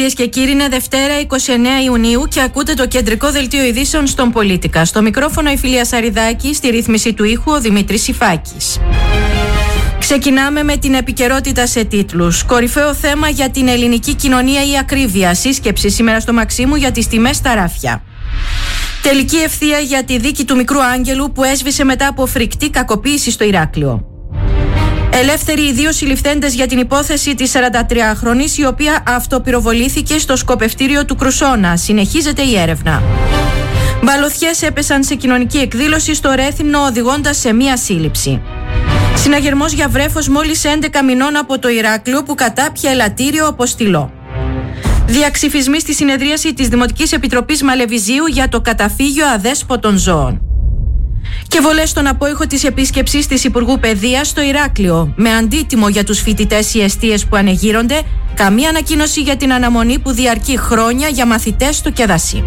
Κυρίες και κύριοι, είναι Δευτέρα 29 Ιουνίου και ακούτε το κεντρικό δελτίο ειδήσεων στον Πολίτικα. Στο μικρόφωνο η Φιλία Σαριδάκη, στη ρύθμιση του ήχου ο Δημήτρης Υφάκης. Ξεκινάμε με την επικαιρότητα σε τίτλους. Κορυφαίο θέμα για την ελληνική κοινωνία η ακρίβεια. Σύσκεψη σήμερα στο Μαξίμου για τις τιμές στα ράφια. Τελική ευθεία για τη δίκη του μικρού Άγγελου που έσβησε μετά από φρικτή κακοποίηση στο Ηράκλειο. Ελεύθεροι οι δύο συλληφθέντες για την υπόθεση της 43χρονης, η οποία αυτοπυροβολήθηκε στο σκοπευτήριο του Κρουσόνα. Συνεχίζεται η έρευνα. Μπαλωθιές έπεσαν σε κοινωνική εκδήλωση στο Ρέθυμνο, οδηγώντας σε μία σύλληψη. Συναγερμός για βρέφος μόλις 11 μηνών από το Ηράκλειο που κατάπιε ελαττήριο αποστηλό. Διαξυφισμοί στη συνεδρίαση της Δημοτικής Επιτροπής Μαλεβιζίου για το καταφύγιο αδέσποτων ζώων. Και βολές στον απόϊχο της επίσκεψης της Υπουργού Παιδείας στο Ηράκλειο. Με αντίτιμο για τους φοιτητές οι εστίες που ανεγείρονται, καμία ανακοίνωση για την αναμονή που διαρκεί χρόνια για μαθητές στο Κεδασί.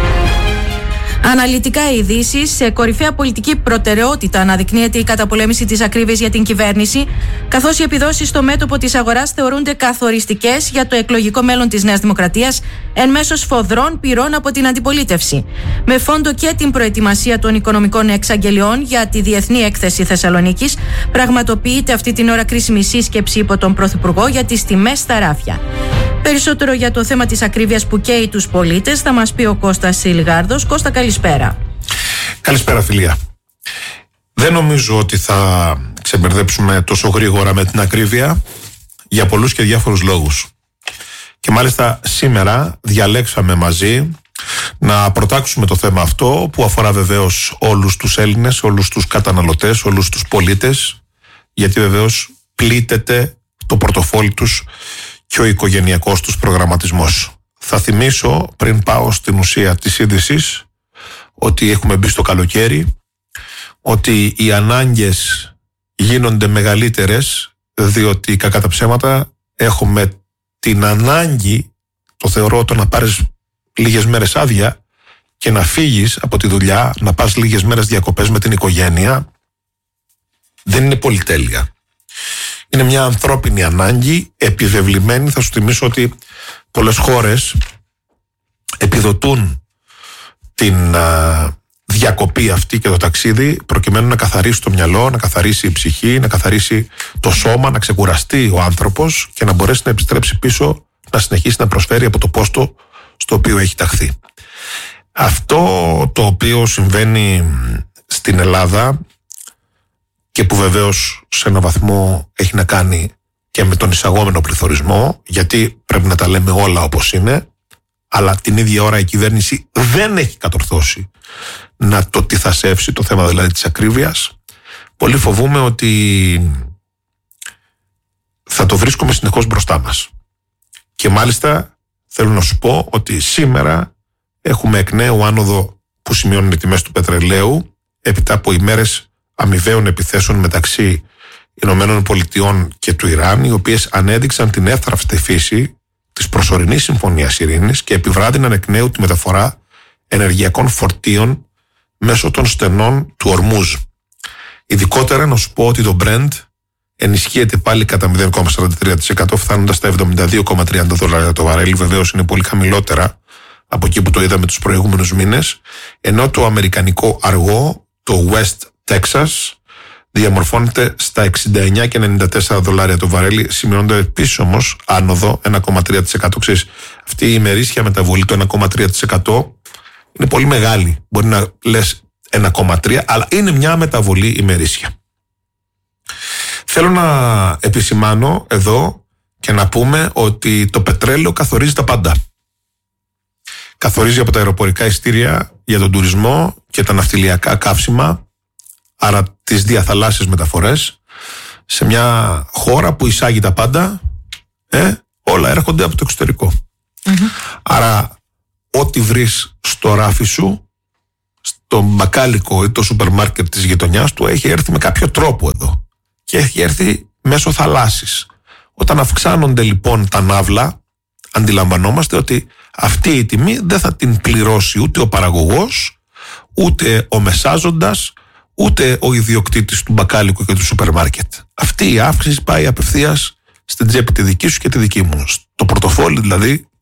Αναλυτικά ειδήσεις. Σε κορυφαία πολιτική προτεραιότητα αναδεικνύεται η καταπολέμηση της ακρίβειας για την κυβέρνηση, καθώς οι επιδόσεις στο μέτωπο της αγοράς θεωρούνται καθοριστικές για το εκλογικό μέλλον της Νέας Δημοκρατίας εν μέσω σφοδρών πυρών από την αντιπολίτευση. Με φόντο και την προετοιμασία των οικονομικών εξαγγελιών για τη Διεθνή Έκθεση Θεσσαλονίκης, πραγματοποιείται αυτή την ώρα κρίσιμη σύσκεψη υπό τον Πρωθυπουργό για τις τιμές στα ράφια. Περισσότερο για το θέμα της ακρίβειας που καίει τους πολίτες θα μας πει ο Κώστας Σιλγάρδος. Κώστα, καλησπέρα. Καλησπέρα, Φιλία. Δεν νομίζω ότι θα ξεμπερδέψουμε τόσο γρήγορα με την ακρίβεια για πολλούς και διάφορους λόγους. Και μάλιστα σήμερα διαλέξαμε μαζί να προτάξουμε το θέμα αυτό που αφορά βεβαίως όλους τους Έλληνες, όλους τους καταναλωτές, όλους τους πολίτες, γιατί βεβαίως πλήττεται το πορτοφόλι τους και ο οικογενειακός τους προγραμματισμός. Θα θυμίσω, πριν πάω στην ουσία της είδησης, ότι έχουμε μπει στο καλοκαίρι, ότι οι ανάγκες γίνονται μεγαλύτερες, διότι κακά τα ψέματα έχουμε την ανάγκη, το θεωρώ, το να πάρεις λίγες μέρες άδεια και να φύγεις από τη δουλειά, να πας λίγες μέρες διακοπές με την οικογένεια, δεν είναι πολυτέλεια. Είναι μια ανθρώπινη ανάγκη, επιβεβλημένη. Θα σου θυμίσω ότι πολλές χώρες επιδοτούν την διακοπή αυτή και το ταξίδι προκειμένου να καθαρίσει το μυαλό, να καθαρίσει η ψυχή, να καθαρίσει το σώμα, να ξεκουραστεί ο άνθρωπος και να μπορέσει να επιστρέψει πίσω, να συνεχίσει να προσφέρει από το πόστο στο οποίο έχει ταχθεί. Αυτό το οποίο συμβαίνει στην Ελλάδα και που βεβαίως σε έναν βαθμό έχει να κάνει και με τον εισαγόμενο πληθωρισμό, γιατί πρέπει να τα λέμε όλα όπως είναι, αλλά την ίδια ώρα η κυβέρνηση δεν έχει κατορθώσει να το τυθασεύσει, το θέμα δηλαδή της ακρίβειας. Πολύ φοβούμαι ότι θα το βρίσκουμε συνεχώς μπροστά μας. Και μάλιστα θέλω να σου πω ότι σήμερα έχουμε εκ νέου άνοδο που σημειώνουν οι τιμές του πετρελαίου έπειτα από ημέρες αμοιβαίων επιθέσεων μεταξύ Ηνωμένων Πολιτειών και του Ιράν, οι οποίες ανέδειξαν την εύθραυστη φύση της προσωρινής συμφωνίας ειρήνης και επιβράδυναν εκ νέου τη μεταφορά ενεργειακών φορτίων μέσω των στενών του Ορμούζ. Ειδικότερα να σου πω ότι το Brent ενισχύεται πάλι κατά 0,43%, φτάνοντας στα $72,30 το βαρέλι. Βεβαίως είναι πολύ χαμηλότερα από εκεί που το είδαμε τους προηγούμενους μήνες, ενώ το αμερικανικό αργό, το West Texas, διαμορφώνεται στα $69,94 το βαρέλι, σημειώνονται επίσης όμως άνοδο 1,3%. Ξέρεις, αυτή η ημερήσια μεταβολή το 1,3% είναι πολύ μεγάλη. Μπορεί να λες 1,3, αλλά είναι μια μεταβολή ημερήσια. Θέλω να επισημάνω εδώ και να πούμε ότι το πετρέλαιο καθορίζει τα πάντα. Καθορίζει από τα αεροπορικά εισιτήρια για τον τουρισμό και τα ναυτιλιακά καύσιμα, άρα τις διαθαλάσσιες μεταφορές, σε μια χώρα που εισάγει τα πάντα, όλα έρχονται από το εξωτερικό. Άρα ό,τι βρεις στο ράφι σου, στο μπακάλικο ή το σούπερ μάρκετ της γειτονιάς του, έχει έρθει με κάποιο τρόπο εδώ και έχει έρθει μέσω θαλάσσης. Όταν αυξάνονται λοιπόν τα ναύλα, αντιλαμβανόμαστε ότι αυτή η τιμή δεν θα την πληρώσει ούτε ο παραγωγός, ούτε ο μεσάζοντας, ούτε ο ιδιοκτήτης του μπακάλικου και του σούπερ μάρκετ. Αυτή η αύξηση πάει απευθείας στην τσέπη τη δική σου και τη δική μου. Το πορτοφόλι δηλαδή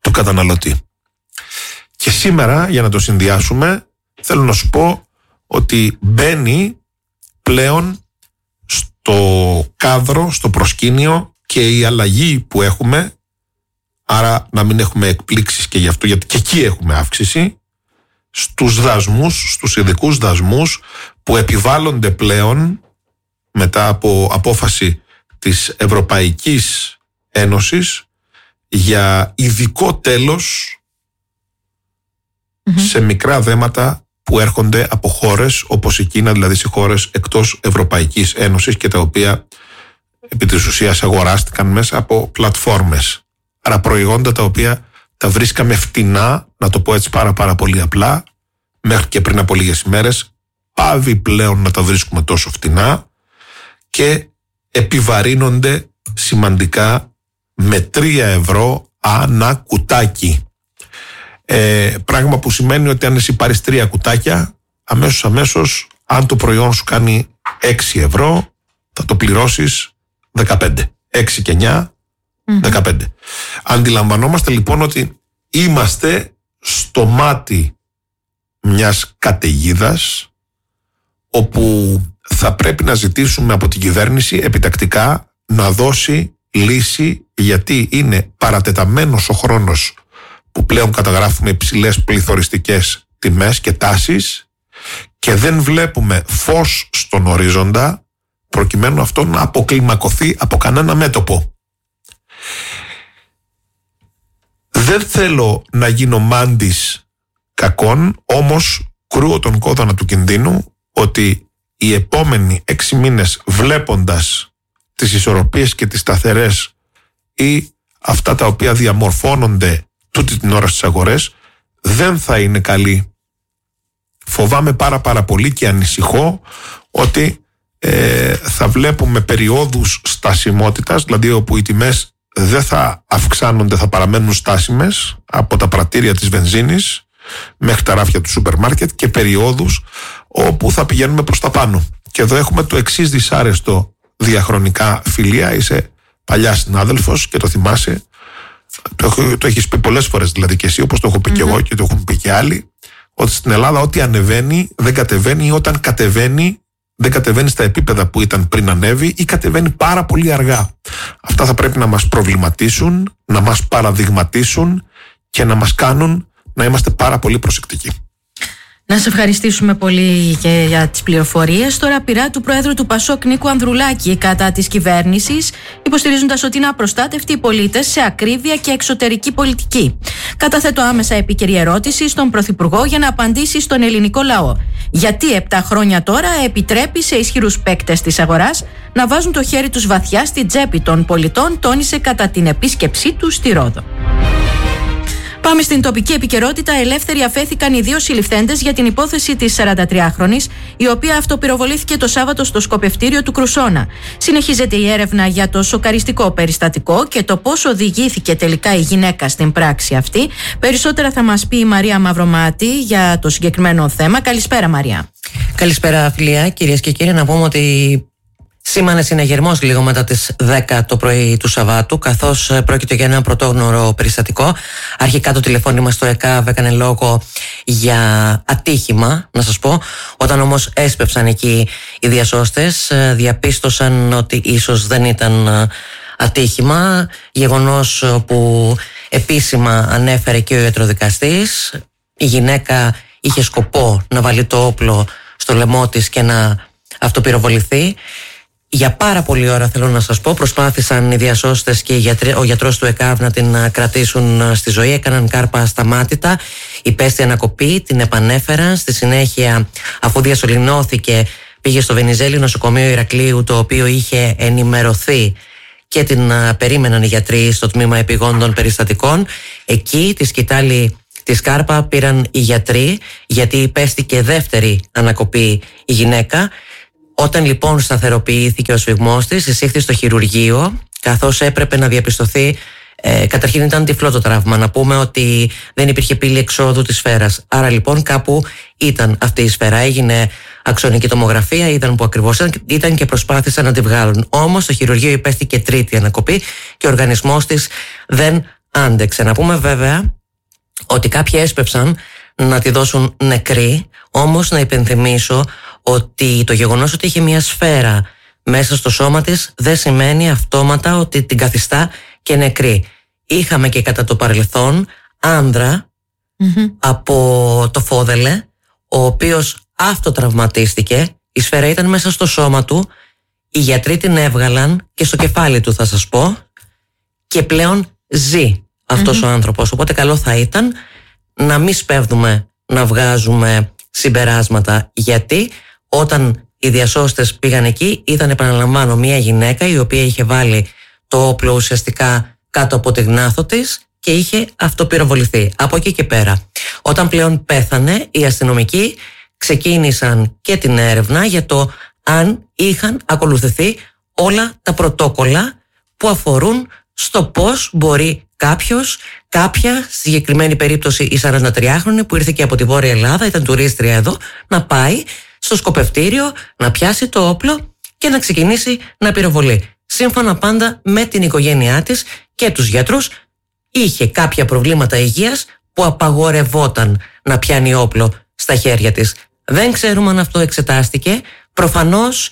του καταναλωτή. Και σήμερα, για να το συνδυάσουμε, θέλω να σου πω ότι μπαίνει πλέον στο κάδρο, στο προσκήνιο και η αλλαγή που έχουμε, άρα να μην έχουμε εκπλήξεις και γι' αυτό, γιατί και εκεί έχουμε αύξηση, στους δασμούς, στους ειδικούς δασμούς που επιβάλλονται πλέον μετά από απόφαση της Ευρωπαϊκής Ένωσης για ειδικό τέλος σε μικρά δέματα που έρχονται από χώρες όπως η Κίνα, δηλαδή σε χώρες εκτός Ευρωπαϊκής Ένωσης και τα οποία επί της ουσίας αγοράστηκαν μέσα από πλατφόρμες. Άρα προϊόντα τα οποία τα βρίσκαμε φτηνά, να το πω έτσι πάρα πολύ απλά, μέχρι και πριν από λίγες ημέρες, πάβει πλέον να τα βρίσκουμε τόσο φτηνά και επιβαρύνονται σημαντικά με 3 ευρώ ανά κουτάκι. Πράγμα που σημαίνει ότι αν εσύ πάρεις 3 κουτάκια, αμέσως αν το προϊόν σου κάνει 6 ευρώ, θα το πληρώσεις 15. 6 και 9, 15. Αντιλαμβανόμαστε λοιπόν ότι είμαστε στο μάτι μιας καταιγίδας, όπου θα πρέπει να ζητήσουμε από την κυβέρνηση επιτακτικά να δώσει λύση, γιατί είναι παρατεταμένος ο χρόνος που πλέον καταγράφουμε υψηλές πληθωριστικές τιμές και τάσεις και δεν βλέπουμε φως στον ορίζοντα προκειμένου αυτό να αποκλιμακωθεί από κανένα μέτωπο. Δεν θέλω να γίνω μάντης κακών, όμως κρούω τον κόδωνα του κινδύνου ότι οι επόμενοι 6 μήνες, βλέποντας τις ισορροπίες και τις σταθερές ή αυτά τα οποία διαμορφώνονται τούτη την ώρα στις αγορές, δεν θα είναι καλή. Φοβάμαι πάρα πολύ και ανησυχώ ότι θα βλέπουμε περιόδους στασιμότητας, δηλαδή όπου οι τιμές δεν θα αυξάνονται, θα παραμένουν στάσιμες από τα πρατήρια της βενζίνης μέχρι τα ράφια του σούπερ μάρκετ, και περιόδους όπου θα πηγαίνουμε προς τα πάνω. Και εδώ έχουμε το εξής δυσάρεστο διαχρονικά, Φιλία, είσαι παλιά συνάδελφος και το θυμάσαι, το έχεις πει πολλές φορές δηλαδή και εσύ, όπως το έχω πει και εγώ και το έχουν πει και άλλοι, ότι στην Ελλάδα ό,τι ανεβαίνει δεν κατεβαίνει, ή όταν κατεβαίνει δεν κατεβαίνει στα επίπεδα που ήταν πριν ανέβει ή κατεβαίνει πάρα πολύ αργά. Αυτά θα πρέπει να μας προβληματίσουν, να μας παραδειγματίσουν και να μας κάνουν να είμαστε πάρα πολύ προσεκτικοί. Να σε ευχαριστήσουμε πολύ και για τις πληροφορίες. Τώρα πειρά του Προέδρου του Πασόκ Νίκου Ανδρουλάκη κατά της κυβέρνησης, υποστηρίζοντας ότι είναι απροστάτευτοι οι πολίτες σε ακρίβεια και εξωτερική πολιτική. Καταθέτω άμεσα επίκαιρη ερώτηση στον Πρωθυπουργό για να απαντήσει στον ελληνικό λαό. Γιατί 7 χρόνια τώρα επιτρέπει σε ισχυρούς παίκτες της αγοράς να βάζουν το χέρι τους βαθιά στην τσέπη των πολιτών, τόνισε κατά την επίσκεψή του στη Ρόδο. Πάμε στην τοπική επικαιρότητα. Ελεύθεροι αφέθηκαν οι 2 συλληφθέντες για την υπόθεση της 43χρονης, η οποία αυτοπυροβολήθηκε το Σάββατο στο σκοπευτήριο του Κρουσόνα. Συνεχίζεται η έρευνα για το σοκαριστικό περιστατικό και το πώς οδηγήθηκε τελικά η γυναίκα στην πράξη αυτή. Περισσότερα θα μας πει η Μαρία Μαυρομάτη για το συγκεκριμένο θέμα. Καλησπέρα, Μαρία. Καλησπέρα, Φιλία. Κυρίες και κύριοι, να πούμε ότι σήμανε συναγερμός λίγο μετά τις 10 το πρωί του Σαββάτου, καθώς πρόκειται για ένα πρωτόγνωρο περιστατικό. Αρχικά το τηλεφώνημα στο ΕΚΑΒ έκανε λόγο για ατύχημα, να σας πω. Όταν όμως έσπευσαν εκεί οι διασώστες, διαπίστωσαν ότι ίσως δεν ήταν ατύχημα, γεγονός που επίσημα ανέφερε και ο ιατροδικαστής. Η γυναίκα είχε σκοπό να βάλει το όπλο στο λαιμό της και να αυτοπυροβοληθεί. Για πάρα πολλή ώρα, θέλω να σας πω, προσπάθησαν οι διασώστες και ο γιατρός του ΕΚΑΒ να την κρατήσουν στη ζωή. Έκαναν κάρπα ασταμάτητα, υπέστη ανακοπή, την επανέφεραν. Στη συνέχεια, αφού διασωληνώθηκε, πήγε στο Βενιζέλη νοσοκομείο Ηρακλείου, το οποίο είχε ενημερωθεί και την περίμεναν οι γιατροί στο τμήμα επιγόντων περιστατικών. Εκεί τη σκητάλη τη σκάρπα πήραν οι γιατροί, γιατί υπέστηκε δεύτερη ανακοπή η γυναίκα. Όταν λοιπόν σταθεροποιήθηκε ο σφυγμός της, εισήχθη στο χειρουργείο, καθώς έπρεπε να διαπιστωθεί, καταρχήν ήταν τυφλό το τραύμα, να πούμε ότι δεν υπήρχε πύλη εξόδου της σφαίρας. Άρα λοιπόν κάπου ήταν αυτή η σφαίρα. Έγινε αξονική τομογραφία, είδαν που ακριβώς ήταν και προσπάθησαν να τη βγάλουν. Όμως το χειρουργείο υπέστηκε τρίτη ανακοπή και ο οργανισμός της δεν άντεξε. Να πούμε βέβαια ότι κάποιοι έσπευσαν να τη δώσουν νεκρή, όμως να υπενθυμίσω ότι το γεγονός ότι είχε μια σφαίρα μέσα στο σώμα της δεν σημαίνει αυτόματα ότι την καθιστά και νεκρή. Είχαμε και κατά το παρελθόν άνδρα από το Φόδελε, ο οποίος αυτοτραυματίστηκε, η σφαίρα ήταν μέσα στο σώμα του, οι γιατροί την έβγαλαν και στο κεφάλι του, θα σας πω, και πλέον ζει αυτός ο άνθρωπος. Οπότε καλό θα ήταν να μην σπέβδουμε να βγάζουμε συμπεράσματα, γιατί όταν οι διασώστες πήγαν εκεί ήταν, επαναλαμβάνω, μια γυναίκα η οποία είχε βάλει το όπλο ουσιαστικά κάτω από τη γνάθο της και είχε αυτοπυροβοληθεί. Από εκεί και πέρα, όταν πλέον πέθανε, οι αστυνομικοί ξεκίνησαν και την έρευνα για το αν είχαν ακολουθηθεί όλα τα πρωτόκολλα που αφορούν στο πώς μπορεί κάποιος, κάποια, στη συγκεκριμένη περίπτωση η 43χρονη που ήρθε και από τη Βόρεια Ελλάδα, ήταν τουρίστρια εδώ, να πάει στο σκοπευτήριο, να πιάσει το όπλο και να ξεκινήσει να πυροβολεί. Σύμφωνα πάντα με την οικογένειά της και τους γιατρούς, είχε κάποια προβλήματα υγείας που απαγορευόταν να πιάνει όπλο στα χέρια της. Δεν ξέρουμε αν αυτό εξετάστηκε. Προφανώς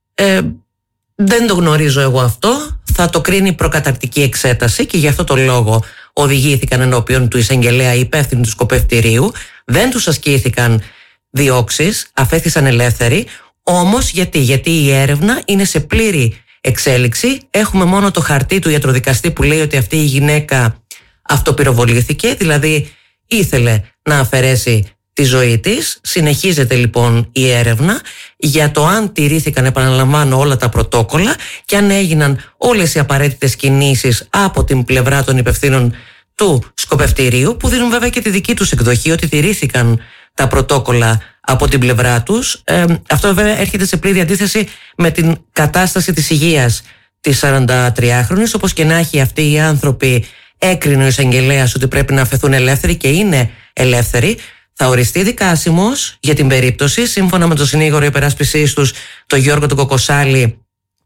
δεν το γνωρίζω εγώ αυτό. Θα το κρίνει η προκαταρκτική εξέταση και γι' αυτό το λόγο οδηγήθηκαν ενώπιον του εισαγγελέα οι υπεύθυνοι του σκοπευτηρίου. Δεν τους ασκήθηκαν διώξεις, αφέθησαν ελεύθεροι. Όμως γιατί η έρευνα είναι σε πλήρη εξέλιξη. Έχουμε μόνο το χαρτί του ιατροδικαστή που λέει ότι αυτή η γυναίκα αυτοπυροβολήθηκε, δηλαδή ήθελε να αφαιρέσει τη ζωή της. Συνεχίζεται λοιπόν η έρευνα για το αν τηρήθηκαν, επαναλαμβάνω, όλα τα πρωτόκολλα και αν έγιναν όλες οι απαραίτητες κινήσεις από την πλευρά των υπευθύνων του σκοπευτηρίου, που δίνουν βέβαια και τη δική τους εκδοχή ότι τηρήθηκαν τα πρωτόκολλα από την πλευρά τους. Αυτό βέβαια έρχεται σε πλήρη αντίθεση με την κατάσταση της υγείας της 43χρονης. Όπως και να έχει, αυτοί οι άνθρωποι έκρινε ο εισαγγελέας ότι πρέπει να αφαιθούν ελεύθεροι και είναι ελεύθεροι. Θα οριστεί δικάσιμος για την περίπτωση. Σύμφωνα με τον συνήγορο υπεράσπισής τους, τον Γιώργο τον Κοκοσάλη,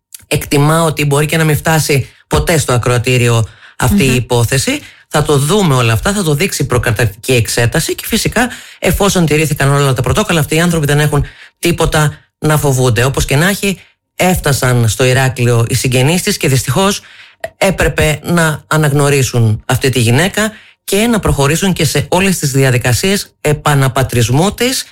εκτιμά ότι μπορεί και να μην φτάσει ποτέ στο ακροατήριο αυτή η υπόθεση. Θα το δούμε όλα αυτά, θα το δείξει η προκαταρκτική εξέταση και φυσικά, εφόσον τηρήθηκαν όλα τα πρωτόκολλα, αυτοί οι άνθρωποι δεν έχουν τίποτα να φοβούνται. Όπως και να έχει, έφτασαν στο Ηράκλειο οι συγγενείς της και δυστυχώς έπρεπε να αναγνωρίσουν αυτή τη γυναίκα και να προχωρήσουν και σε όλες τις διαδικασίες επαναπατρισμού της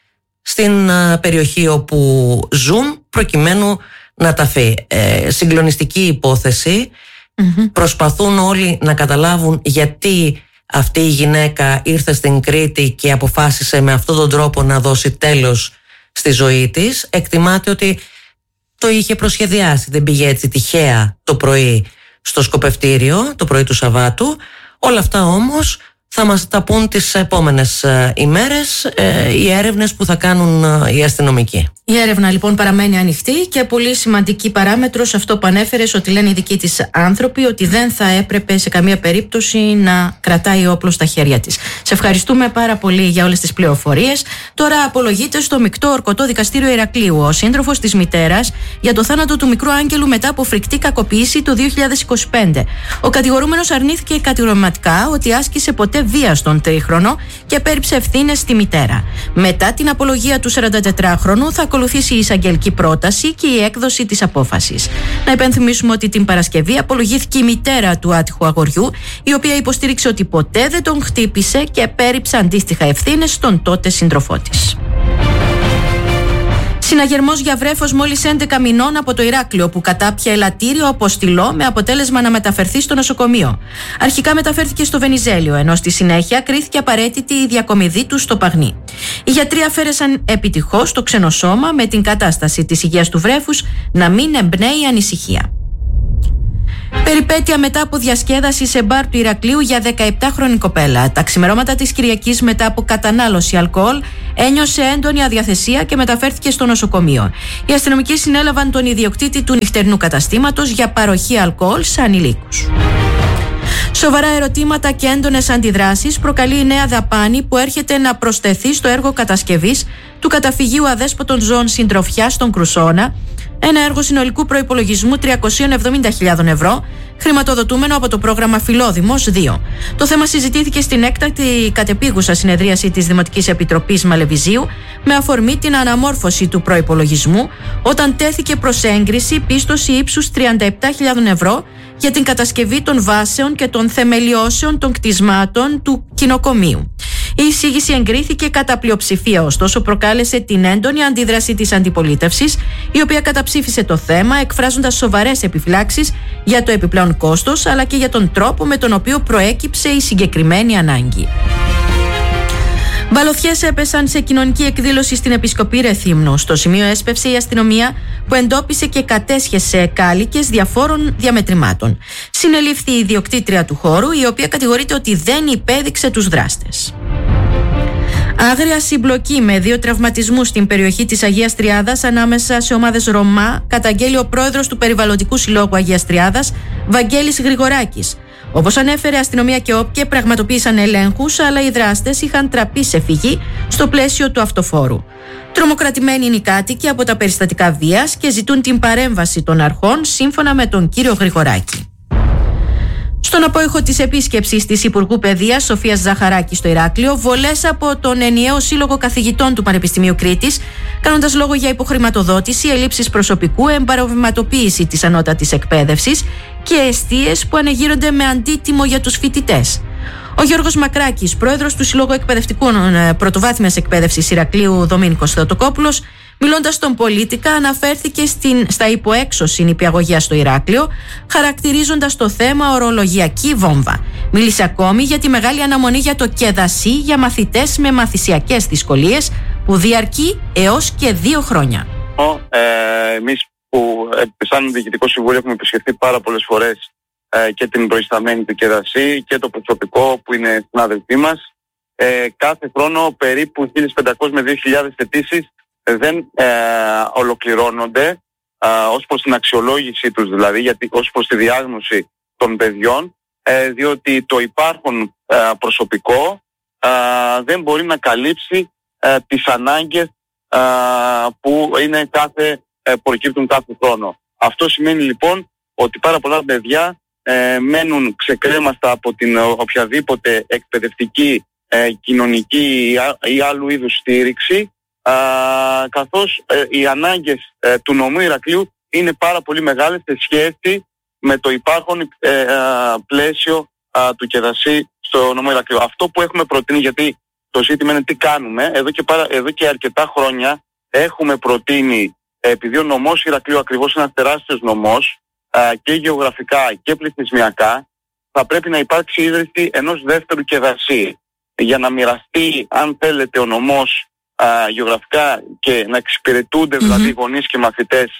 στην περιοχή όπου ζουν, προκειμένου να ταφεί. Συγκλονιστική υπόθεση. Προσπαθούν όλοι να καταλάβουν γιατί αυτή η γυναίκα ήρθε στην Κρήτη και αποφάσισε με αυτόν τον τρόπο να δώσει τέλος στη ζωή της. Εκτιμάται ότι το είχε προσχεδιάσει, δεν πήγε έτσι τυχαία το πρωί στο σκοπευτήριο, το πρωί του Σαββάτου. Όλα αυτά όμως θα μας τα πούν τις επόμενες ημέρες οι έρευνες που θα κάνουν οι αστυνομικοί. Η έρευνα λοιπόν παραμένει ανοιχτή και πολύ σημαντική παράμετρος αυτό που ανέφερες, ότι λένε οι δικοί της άνθρωποι ότι δεν θα έπρεπε σε καμία περίπτωση να κρατάει όπλο στα χέρια της. Σε ευχαριστούμε πάρα πολύ για όλες τις πληροφορίες. Τώρα απολογείται στο Μεικτό Ορκωτό Δικαστήριο Ηρακλείου ο σύντροφος της μητέρας για το θάνατο του μικρού Άγγελου μετά από φρικτή κακοποίηση το 2025. Ο κατηγορούμενος αρνήθηκε κατηγορηματικά ότι άσκησε ποτέ βία στον τρίχρονο και πέριψε ευθύνες στη μητέρα. Μετά την απολογία του 44χρονου θα ακολουθήσει η εισαγγελική πρόταση και η έκδοση της απόφασης. Να υπενθυμίσουμε ότι την Παρασκευή απολογήθηκε η μητέρα του άτυχου αγοριού, η οποία υποστήριξε ότι ποτέ δεν τον χτύπησε και πέριψε αντίστοιχα ευθύνες στον τότε σύντροφό της. Συναγερμός για βρέφος μόλις 11 μηνών από το Ηράκλειο που κατάπιε ελαττήριο από στυλό με αποτέλεσμα να μεταφερθεί στο νοσοκομείο. Αρχικά μεταφέρθηκε στο Βενιζέλιο, ενώ στη συνέχεια κρίθηκε απαραίτητη η διακομιδή του στο Παγνί. Οι γιατροί αφαίρεσαν επιτυχώς το ξενοσώμα με την κατάσταση της υγείας του βρέφους να μην εμπνέει ανησυχία. Περιπέτεια μετά από διασκέδαση σε μπαρ του Ηρακλείου για 17χρονη κοπέλα. Τα ξημερώματα της Κυριακής, μετά από κατανάλωση αλκοόλ, ένιωσε έντονη αδιαθεσία και μεταφέρθηκε στο νοσοκομείο. Οι αστυνομικοί συνέλαβαν τον ιδιοκτήτη του νυχτερινού καταστήματος για παροχή αλκοόλ σε ανηλίκους. Σοβαρά ερωτήματα και έντονες αντιδράσεις προκαλεί η νέα δαπάνη που έρχεται να προσθεθεί στο έργο κατασκευής του καταφυγίου αδέσποτων ζώων συντροφιάς στον Κρουσόνα, Ένα έργο συνολικού προϋπολογισμού 370.000 ευρώ, χρηματοδοτούμενο από το πρόγραμμα Φιλόδημος 2. Το θέμα συζητήθηκε στην έκτακτη κατεπίγουσα συνεδρίαση της Δημοτικής Επιτροπής Μαλεβιζίου με αφορμή την αναμόρφωση του προϋπολογισμού, όταν τέθηκε προς έγκριση πίστοση ύψους 37.000 ευρώ για την κατασκευή των βάσεων και των θεμελιώσεων των κτισμάτων του κοινοκομείου. Η εισήγηση εγκρίθηκε κατά πλειοψηφία, ωστόσο προκάλεσε την έντονη αντίδραση της αντιπολίτευσης, η οποία καταψήφισε το θέμα, εκφράζοντας σοβαρές επιφυλάξεις για το επιπλέον κόστος, αλλά και για τον τρόπο με τον οποίο προέκυψε η συγκεκριμένη ανάγκη. Μπαλωθιές έπεσαν σε κοινωνική εκδήλωση στην Επισκοπή Ρεθύμνου. Στο σημείο έσπευσε η αστυνομία, που εντόπισε και κατέσχεσε κάλικες διαφόρων διαμετρημάτων. Συνελήφθη η ιδιοκτήτρια του χώρου, η οποία κατηγορείται ότι δεν υπέδειξε τους δράστες. Άγρια συμπλοκή με 2 τραυματισμούς στην περιοχή της Αγίας Τριάδας ανάμεσα σε ομάδες Ρωμά, καταγγέλει ο πρόεδρος του Περιβαλλοντικού Συλλόγου Αγίας Τριάδας, Βαγγέλης Γρηγοράκης. Όπως ανέφερε, αστυνομία και ΟΠΚΕ πραγματοποίησαν ελέγχους, αλλά οι δράστες είχαν τραπεί σε φυγή στο πλαίσιο του αυτοφόρου. Τρομοκρατημένοι είναι οι κάτοικοι από τα περιστατικά βίας και ζητούν την παρέμβαση των αρχών, σύμφωνα με τον κύριο Γρηγοράκη. Στον απόϊχο της επίσκεψης της Υπουργού Παιδείας Σοφίας Ζαχαράκη στο Ηράκλειο, βολές από τον ενιαίο Σύλλογο Καθηγητών του Πανεπιστημίου Κρήτης, κάνοντας λόγο για υποχρηματοδότηση, ελλείψεις προσωπικού, εμπαροβηματοποίηση της ανώτατης εκπαίδευσης και εστίες που ανεγείρονται με αντίτιμο για τους φοιτητές. Ο Γιώργος Μακράκης, πρόεδρος του Συλλόγου Εκπαιδευτικών Πρωτοβάθμιας Εκπαίδευσης Ηρακλείου, Δομήνικος Θεοτοκόπουλος, μιλώντας στον Πολίτικα, αναφέρθηκε στα υποέξωση νηπιαγωγεία στο Ηράκλειο, χαρακτηρίζοντας το θέμα ορολογιακή βόμβα. Μίλησε ακόμη για τη μεγάλη αναμονή για το ΚΕΔΑΣΥ για μαθητές με μαθησιακές δυσκολίες, που διαρκεί έως και 2 χρόνια. Εμείς που σαν Διοικητικό Συμβούλιο έχουμε επισκεφτεί πάρα πολλές φορές και την προϊσταμένη του ΚΕΔΑΣΥ και το προσωπικό που είναι συνάδελφοί μας. Κάθε χρόνο περίπου 1.500 με 2.000 αιτήσεις δεν ολοκληρώνονται ως προς την αξιολόγηση τους, δηλαδή ως προς τη διάγνωση των παιδιών, διότι το υπάρχον προσωπικό δεν μπορεί να καλύψει τις ανάγκες που προκύπτουν κάθε χρόνο. Αυτό σημαίνει λοιπόν ότι πάρα πολλά παιδιά μένουν ξεκρέμαστα από την οποιαδήποτε εκπαιδευτική, κοινωνική ή άλλου είδους στήριξη, καθώς οι ανάγκες του νομού Ηρακλείου είναι πάρα πολύ μεγάλες σε σχέση με το υπάρχον πλαίσιο του ΚΕΔΑΣΥ στο νομό Ηρακλείου. Αυτό που έχουμε προτείνει, γιατί το ζήτημα είναι τι κάνουμε, εδώ και αρκετά χρόνια έχουμε προτείνει, επειδή ο νομός Ηρακλείου ακριβώς είναι ένας τεράστιος νομός και γεωγραφικά και πληθυσμιακά, θα πρέπει να υπάρξει ίδρυση ενός δεύτερου ΚΕΔΑΣΥ για να μοιραστεί, αν θέλετε, ο νομός γεωγραφικά και να εξυπηρετούνται δηλαδή γονείς και μαθητές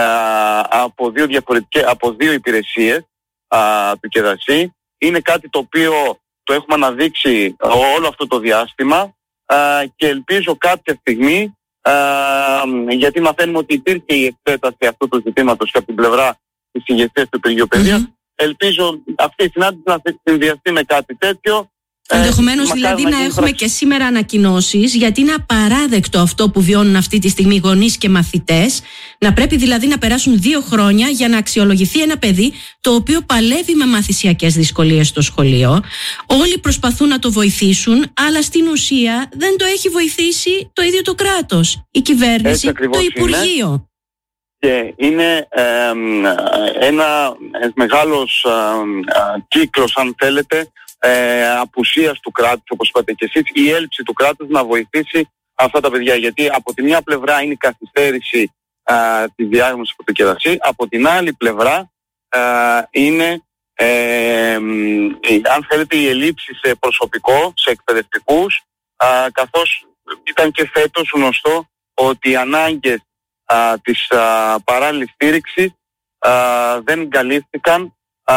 από δύο υπηρεσίες του ΚΕΔΑΣΥ. Είναι κάτι το οποίο το έχουμε αναδείξει όλο αυτό το διάστημα και ελπίζω κάποια στιγμή, γιατί μαθαίνουμε ότι υπήρχε η εξέταση αυτού του ζητήματος και από την πλευρά της ηγεσίας του Υπουργείου Παιδείας, ελπίζω αυτή η συνάντηση να συνδυαστεί με κάτι τέτοιο. Ενδεχομένως δηλαδή να έχουμε και σήμερα ανακοινώσεις, γιατί είναι απαράδεκτο αυτό που βιώνουν αυτή τη στιγμή γονείς και μαθητές, να πρέπει δηλαδή να περάσουν 2 χρόνια για να αξιολογηθεί ένα παιδί το οποίο παλεύει με μαθησιακές δυσκολίες στο σχολείο. Όλοι προσπαθούν να το βοηθήσουν, αλλά στην ουσία δεν το έχει βοηθήσει το ίδιο το κράτος, η κυβέρνηση, το Υπουργείο. Είναι. Και είναι ένα μεγάλος κύκλος, αν θέλετε, απουσίας του κράτους, όπως είπατε και εσείς, η έλλειψη του κράτους να βοηθήσει αυτά τα παιδιά. Γιατί από τη μια πλευρά είναι η καθυστέρηση της διάγνωσης από το ΚΕΔΑΣΥ, από την άλλη πλευρά είναι, αν θέλετε, η ελλείψη σε προσωπικό, σε εκπαιδευτικούς, καθώς ήταν και φέτος γνωστό ότι οι ανάγκες της παράλληλης στήριξης δεν καλύφθηκαν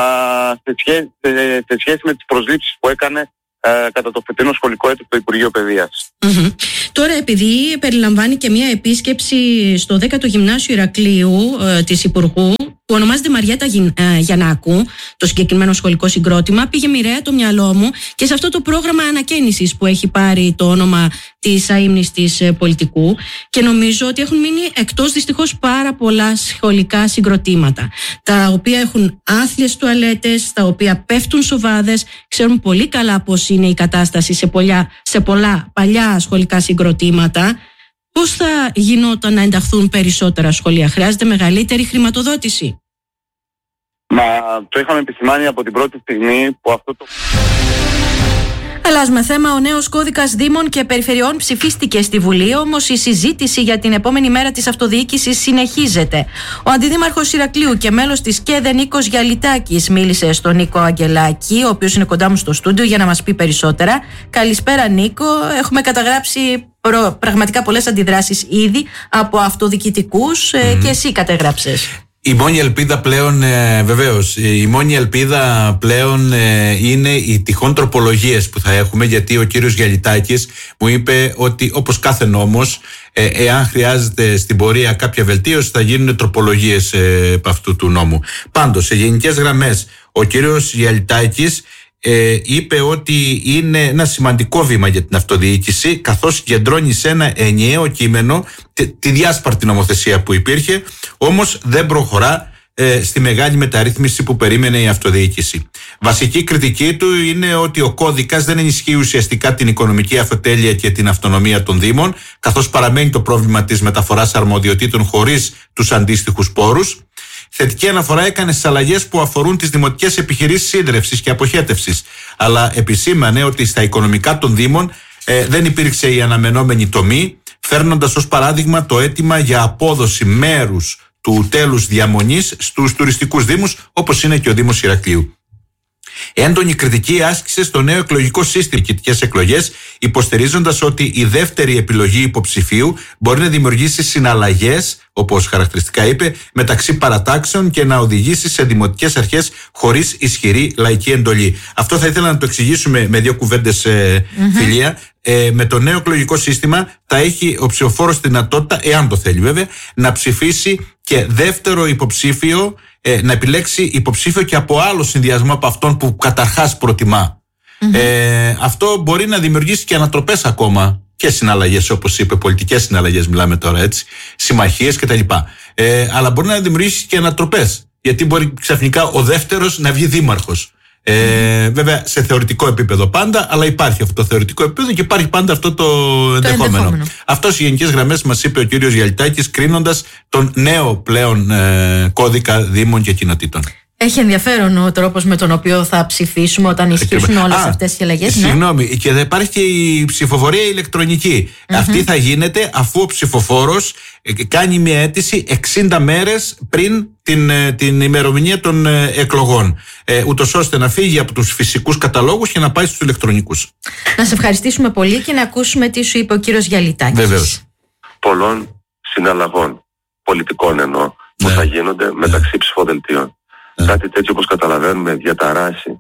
σε σχέση με τις προσλήψεις που έκανε κατά το φετινό σχολικό έτος το Υπουργείο Παιδείας. Τώρα, επειδή περιλαμβάνει και μια επίσκεψη στο 10ο Γυμνάσιο Ηρακλείου της Υπουργού, που ονομάζεται Μαριέτα Γιαννάκου, το συγκεκριμένο σχολικό συγκρότημα, πήγε μοιραία το μυαλό μου και σε αυτό το πρόγραμμα ανακαίνησης που έχει πάρει το όνομα της αείμνηστης πολιτικού, και νομίζω ότι έχουν μείνει εκτός δυστυχώς πάρα πολλά σχολικά συγκροτήματα, τα οποία έχουν άθλιες τουαλέτες, τα οποία πέφτουν σοβάδες, ξέρουν πολύ καλά πώς είναι η κατάσταση σε πολλά παλιά σχολικά συγκροτήματα. Πώς θα γινόταν να ενταχθούν περισσότερα σχολεία? Χρειάζεται μεγαλύτερη χρηματοδότηση. Μα το είχαμε επισημάνει από την πρώτη στιγμή που αυτό το... Αλλάζουμε θέμα. Ο νέος κώδικας Δήμων και Περιφερειών ψηφίστηκε στη Βουλή, όμως η συζήτηση για την επόμενη μέρα της αυτοδιοίκησης συνεχίζεται. Ο αντιδήμαρχος Ηρακλείου και μέλος της ΚΕΔΕ Νίκος Γιαλιτάκης μίλησε στον Νίκο Αγγελάκη, ο οποίος είναι κοντά μου στο στούντιο, για να μας πει περισσότερα. Καλησπέρα, Νίκο. Έχουμε καταγράψει πραγματικά πολλές αντιδράσεις ήδη από αυτοδιοικητικούς και εσύ κατεγράψες. Η μόνη ελπίδα πλέον, βεβαίως, η μόνη ελπίδα πλέον είναι οι τυχόν τροπολογίες που θα έχουμε, γιατί ο κύριος Γιαλιτάκης μου είπε ότι όπως κάθε νόμος, εάν χρειάζεται στην πορεία κάποια βελτίωση, θα γίνουν τροπολογίες από αυτού του νόμου. Πάντως, σε γενικές γραμμές, ο κύριος Γιαλιτάκης είπε ότι είναι ένα σημαντικό βήμα για την αυτοδιοίκηση, καθώς συγκεντρώνει σε ένα ενιαίο κείμενο τη διάσπαρτη νομοθεσία που υπήρχε, όμως δεν προχωρά στη μεγάλη μεταρρύθμιση που περίμενε η αυτοδιοίκηση. Βασική κριτική του είναι ότι ο κώδικας δεν ενισχύει ουσιαστικά την οικονομική αυτοτέλεια και την αυτονομία των Δήμων, καθώς παραμένει το πρόβλημα της μεταφοράς αρμοδιοτήτων χωρίς τους αντίστοιχους πόρους. Θετική αναφορά έκανε στις αλλαγές που αφορούν τις δημοτικές επιχειρήσεις σύντρευσης και αποχέτευσης, αλλά επισήμανε ότι στα οικονομικά των Δήμων δεν υπήρξε η αναμενόμενη τομή, φέρνοντας ως παράδειγμα το αίτημα για απόδοση μέρους του τέλους διαμονής στους τουριστικούς δήμους, όπως είναι και ο Δήμος Ηρακλείου. Έντονη κριτική άσκησε στο νέο εκλογικό σύστημα διοικητικές εκλογές, υποστηρίζοντας ότι η δεύτερη επιλογή υποψηφίου μπορεί να δημιουργήσει συναλλαγές, όπως χαρακτηριστικά είπε, μεταξύ παρατάξεων και να οδηγήσει σε δημοτικές αρχές χωρίς ισχυρή λαϊκή εντολή. Αυτό θα ήθελα να το εξηγήσουμε με δύο κουβέντες, Φιλία. Με το νέο εκλογικό σύστημα θα έχει ο ψηφοφόρος τη δυνατότητα, εάν το θέλει βέβαια, να ψηφίσει και δεύτερο υποψήφιο, να επιλέξει υποψήφιο και από άλλο συνδυασμό από αυτόν που καταρχάς προτιμά. Αυτό μπορεί να δημιουργήσει και ανατροπές ακόμα και συναλλαγές, όπως είπε, πολιτικές συναλλαγές μιλάμε τώρα, έτσι, συμμαχίες κτλ. Αλλά μπορεί να δημιουργήσει και ανατροπές, γιατί μπορεί ξαφνικά ο δεύτερος να βγει δήμαρχος. Βέβαια σε θεωρητικό επίπεδο πάντα, αλλά υπάρχει αυτό το θεωρητικό επίπεδο και υπάρχει πάντα αυτό το ενδεχόμενο. Αυτό σε γενικές γραμμές μας είπε ο κύριος Γιαλιτάκης, κρίνοντας τον νέο πλέον κώδικα Δήμων και Κοινοτήτων. Έχει ενδιαφέρον ο τρόπος με τον οποίο θα ψηφίσουμε όταν ισχύσουν όλες αυτές οι αλλαγές. Συγγνώμη, και θα υπάρχει και η ψηφοφορία ηλεκτρονική. Αυτή θα γίνεται αφού ο ψηφοφόρος κάνει μια αίτηση 60 μέρες πριν την ημερομηνία των εκλογών, ούτως ώστε να φύγει από τους φυσικούς καταλόγους και να πάει στους ηλεκτρονικούς. Να σε ευχαριστήσουμε πολύ και να ακούσουμε τι σου είπε ο κύριος Γιαλιτάκης. Βεβαίως. Πολλών συναλλαγών, πολιτικών εννοώ, που θα γίνονται μεταξύ ψηφοδελτίων. Κάτι τέτοιο, όπως καταλαβαίνουμε, διαταράσει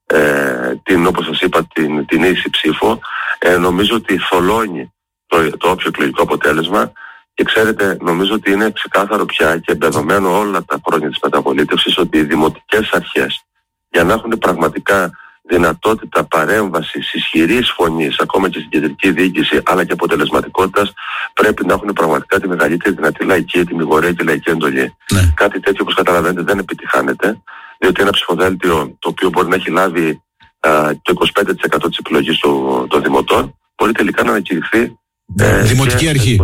όπως σας είπα, την ίση ψήφο. Νομίζω ότι θολώνει το όποιο εκλογικό αποτέλεσμα, και ξέρετε, νομίζω ότι είναι ξεκάθαρο πια και εμπεδομένο όλα τα χρόνια της μεταπολίτευσης ότι οι δημοτικές αρχές, για να έχουν πραγματικά δυνατότητα παρέμβασης ισχυρής φωνής, ακόμα και στην κεντρική διοίκηση, αλλά και αποτελεσματικότητας, πρέπει να έχουν πραγματικά τη μεγαλύτερη δυνατή λαϊκή, ετοιμιγορία και λαϊκή εντολή. Κάτι τέτοιο, όπως καταλαβαίνετε, δεν επιτυχάνεται, διότι ένα ψηφοδέλτιο το οποίο μπορεί να έχει λάβει το 25% της επιλογής των δημοτών, μπορεί τελικά να ανακηρυχθεί Δημοτική αρχή.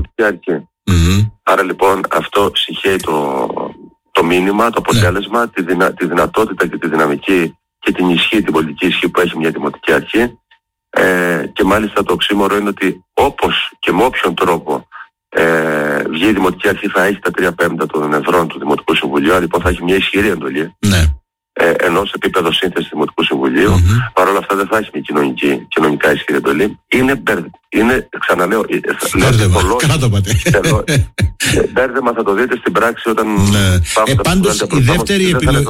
Άρα λοιπόν αυτό συγχαίει το μήνυμα, το αποτέλεσμα, τη δυνατότητα και τη δυναμική και την ισχύ, την πολιτική ισχύ που έχει μια δημοτική αρχή. Και μάλιστα το οξύμορο είναι ότι όπως και με όποιον τρόπο βγει η δημοτική αρχή, θα έχει τα 3/5 των εδρών του Δημοτικού Συμβουλίου, άρα λοιπόν θα έχει μια ισχυρή εντολή. Ενώ σε επίπεδο σύνθεση του Δημοτικού Συμβουλίου, παρόλα αυτά δεν θα έχει μια κοινωνικά ισχυρή εντολή. Είναι, ξαναλέω, μπέρδεμα θα το δείτε στην πράξη όταν πάντως η δεύτερη επιλογή.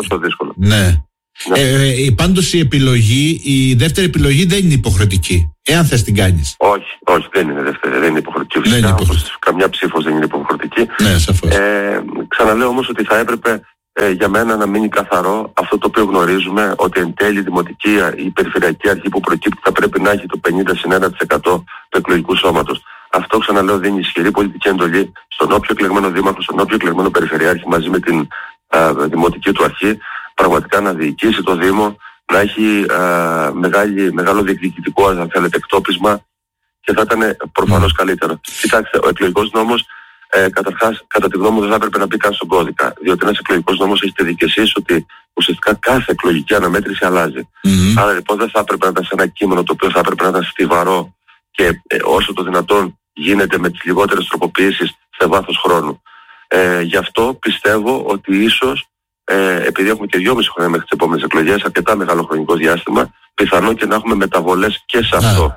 Πάντως η δεύτερη επιλογή δεν είναι υποχρεωτική, εάν θες την κάνεις. Όχι, δεν είναι δεύτερη, δεν είναι υποχρεωτική. Φυσικά, όπως καμιά ψήφος δεν είναι υποχρεωτική. Ναι, σαφώς. Ξαναλέω όμως ότι θα έπρεπε για μένα να μείνει καθαρό αυτό το οποίο γνωρίζουμε, ότι εν τέλει η δημοτική, η περιφερειακή αρχή που προκύπτει θα πρέπει να έχει το 50-1% του εκλογικού σώματος. Αυτό, ξαναλέω, δίνει ισχυρή πολιτική εντολή στον όποιο εκλεγμένο δήμαρχο, στον όποιο εκλεγμένο περιφερειάρχη μαζί με την δημοτική του αρχή, πραγματικά να διοικήσει το Δήμο, να έχει μεγάλο διεκδικητικό, αν θέλετε, εκτόπισμα, και θα ήταν προφανώς καλύτερο. Κοιτάξτε, ο εκλογικός νόμος, καταρχάς, κατά τη γνώμη μου, δεν θα έπρεπε να μπει καν στον κώδικα. Διότι ένας εκλογικός νόμος έχετε δει και εσείς ότι ουσιαστικά κάθε εκλογική αναμέτρηση αλλάζει. Άρα λοιπόν δεν θα έπρεπε να ήταν σε ένα κείμενο το οποίο θα έπρεπε να ήταν στιβαρό και όσο το δυνατόν γίνεται με τις λιγότερες τροποποιήσεις σε βάθος χρόνου. Γι' αυτό πιστεύω ότι ίσως, επειδή έχουμε και 2,5 χρόνια μέχρι τις επόμενες εκλογές, αρκετά μεγάλο χρονικό διάστημα, πιθανόν και να έχουμε μεταβολές και σε αυτό.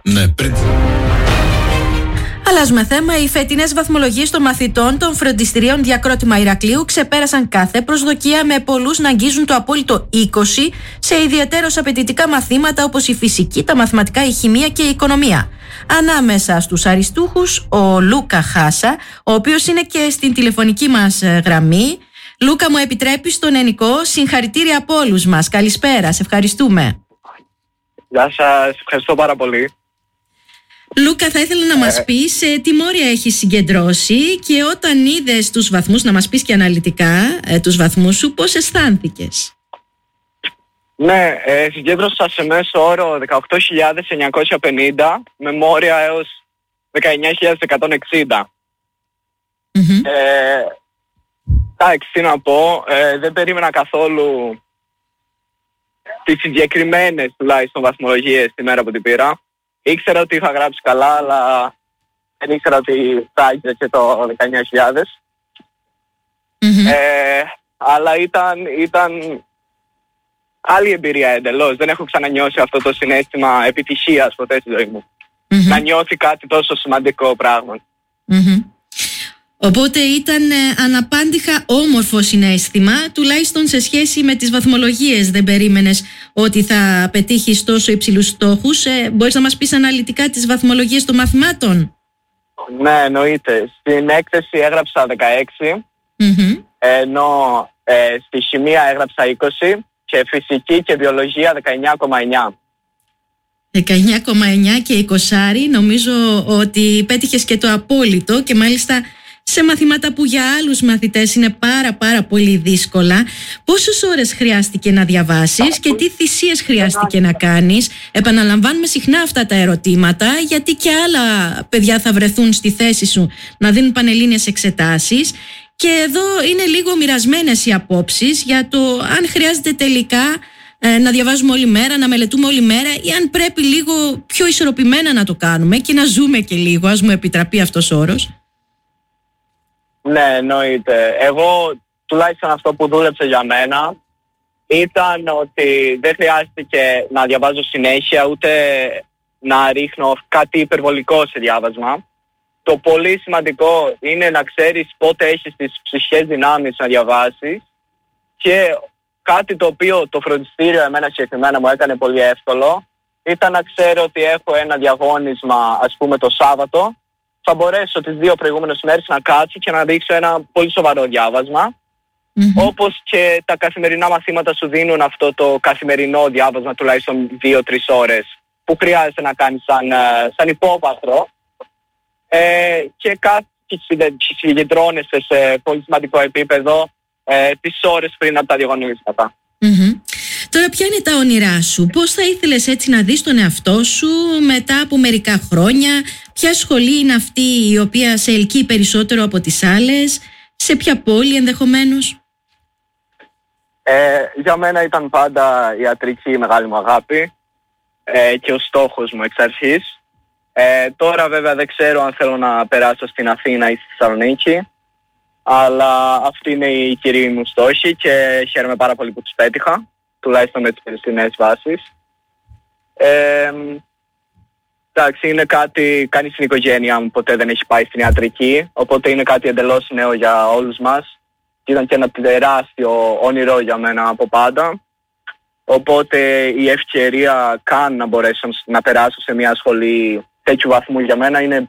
Αλλάζουμε θέμα. Οι φετινές βαθμολογίες των μαθητών των φροντιστηρίων Διακρότημα Ηρακλείου ξεπέρασαν κάθε προσδοκία, με πολλούς να αγγίζουν το απόλυτο 20 σε ιδιαιτέρως απαιτητικά μαθήματα όπως η φυσική, τα μαθηματικά, η χημεία και η οικονομία. Ανάμεσα στους αριστούχους ο Λούκα Χάσα, ο οποίος είναι και στην τηλεφωνική μας γραμμή. Λούκα, μου επιτρέπεις τον Ενικό? Συγχαρητήρια από όλους μας. Καλησπέρα, σε ευχαριστούμε. Γεια σας, ευχαριστώ πάρα πολύ. Λούκα, θα ήθελα να μας πεις τι μόρια έχεις συγκεντρώσει και όταν είδες τους βαθμούς, να μας πεις και αναλυτικά τους βαθμούς σου, πώς αισθάνθηκες? Ναι, συγκέντρωσα σε μέσο όρο 18.950 με μόρια έως 19.160. Εντάξει, τι να πω, δεν περίμενα καθόλου τις συγκεκριμένες τουλάχιστον βαθμολογίες τη μέρα που την πήρα. Ήξερα ότι είχα γράψει καλά, αλλά δεν ήξερα ότι θα έγινε και το 19.000. Αλλά ήταν άλλη εμπειρία εντελώς. Δεν έχω ξανανιώσει αυτό το συναίσθημα επιτυχίας ποτέ στη ζωή μου. Να νιώθει κάτι τόσο σημαντικό πράγμα. Οπότε ήταν αναπάντηχα όμορφο συναίσθημα, τουλάχιστον σε σχέση με τις βαθμολογίες. Δεν περίμενες ότι θα πετύχεις τόσο υψηλούς στόχους. Μπορείς να μας πεις αναλυτικά τις βαθμολογίες των μαθημάτων? Ναι, εννοείται. Στην έκθεση έγραψα 16, ενώ στη χημεία έγραψα 20 και φυσική και βιολογία 19,9. 19,9 και 20, νομίζω ότι πέτυχες και το απόλυτο, και μάλιστα σε μαθήματα που για άλλους μαθητές είναι πάρα πολύ δύσκολα. Πόσες ώρες χρειάστηκε να διαβάσεις και τι θυσίες χρειάστηκε να κάνεις? Επαναλαμβάνουμε συχνά αυτά τα ερωτήματα, γιατί και άλλα παιδιά θα βρεθούν στη θέση σου να δίνουν πανελλήνιες εξετάσεις, και εδώ είναι λίγο μοιρασμένες οι απόψεις για το αν χρειάζεται τελικά να διαβάζουμε όλη μέρα, να μελετούμε όλη μέρα, ή αν πρέπει λίγο πιο ισορροπημένα να το κάνουμε και να ζούμε και λίγο, ας μου επιτραπεί αυτός ο όρος. Ναι, εννοείται. Εγώ τουλάχιστον αυτό που δούλεψε για μένα ήταν ότι δεν χρειάστηκε να διαβάζω συνέχεια, ούτε να ρίχνω κάτι υπερβολικό σε διάβασμα. Το πολύ σημαντικό είναι να ξέρεις πότε έχεις τις ψυχικές δυνάμεις να διαβάσεις, και κάτι το οποίο το φροντιστήριο εμένα συγκεκριμένα μου έκανε πολύ εύκολο ήταν να ξέρω ότι έχω ένα διαγώνισμα, ας πούμε, το Σάββατο. Θα μπορέσω τις 2 προηγούμενες μέρες να κάτσω και να δείξω ένα πολύ σοβαρό διάβασμα. Όπως και τα καθημερινά μαθήματα σου δίνουν αυτό το καθημερινό διάβασμα τουλάχιστον 2-3 ώρες που χρειάζεται να κάνεις σαν υπόβαθρο, και κάτι συγκεντρώνεσαι σε πολύ σημαντικό επίπεδο τις ώρες πριν από τα διαγωνίσματα. Τώρα, ποια είναι τα όνειρά σου? Πώς θα ήθελες έτσι να δεις τον εαυτό σου μετά από μερικά χρόνια? Ποια σχολή είναι αυτή η οποία σε ελκύει περισσότερο από τις άλλες? Σε ποια πόλη ενδεχομένως? Για μένα ήταν πάντα η ιατρική η μεγάλη μου αγάπη και ο στόχος μου εξ αρχής. Τώρα βέβαια δεν ξέρω αν θέλω να περάσω στην Αθήνα ή στη Θεσσαλονίκη, αλλά αυτή είναι η κυρία μου στόχη και χαίρομαι πάρα πολύ που τους πέτυχα, τουλάχιστον με τις περισσότερες βάσεις. Εντάξει, είναι κάτι, κανείς στην οικογένειά μου ποτέ δεν έχει πάει στην ιατρική, οπότε είναι κάτι εντελώς νέο για όλους μας. Ήταν και ένα τεράστιο όνειρο για μένα από πάντα. Οπότε η ευκαιρία καν να μπορέσω να περάσω σε μια σχολή τέτοιου βαθμού για μένα είναι,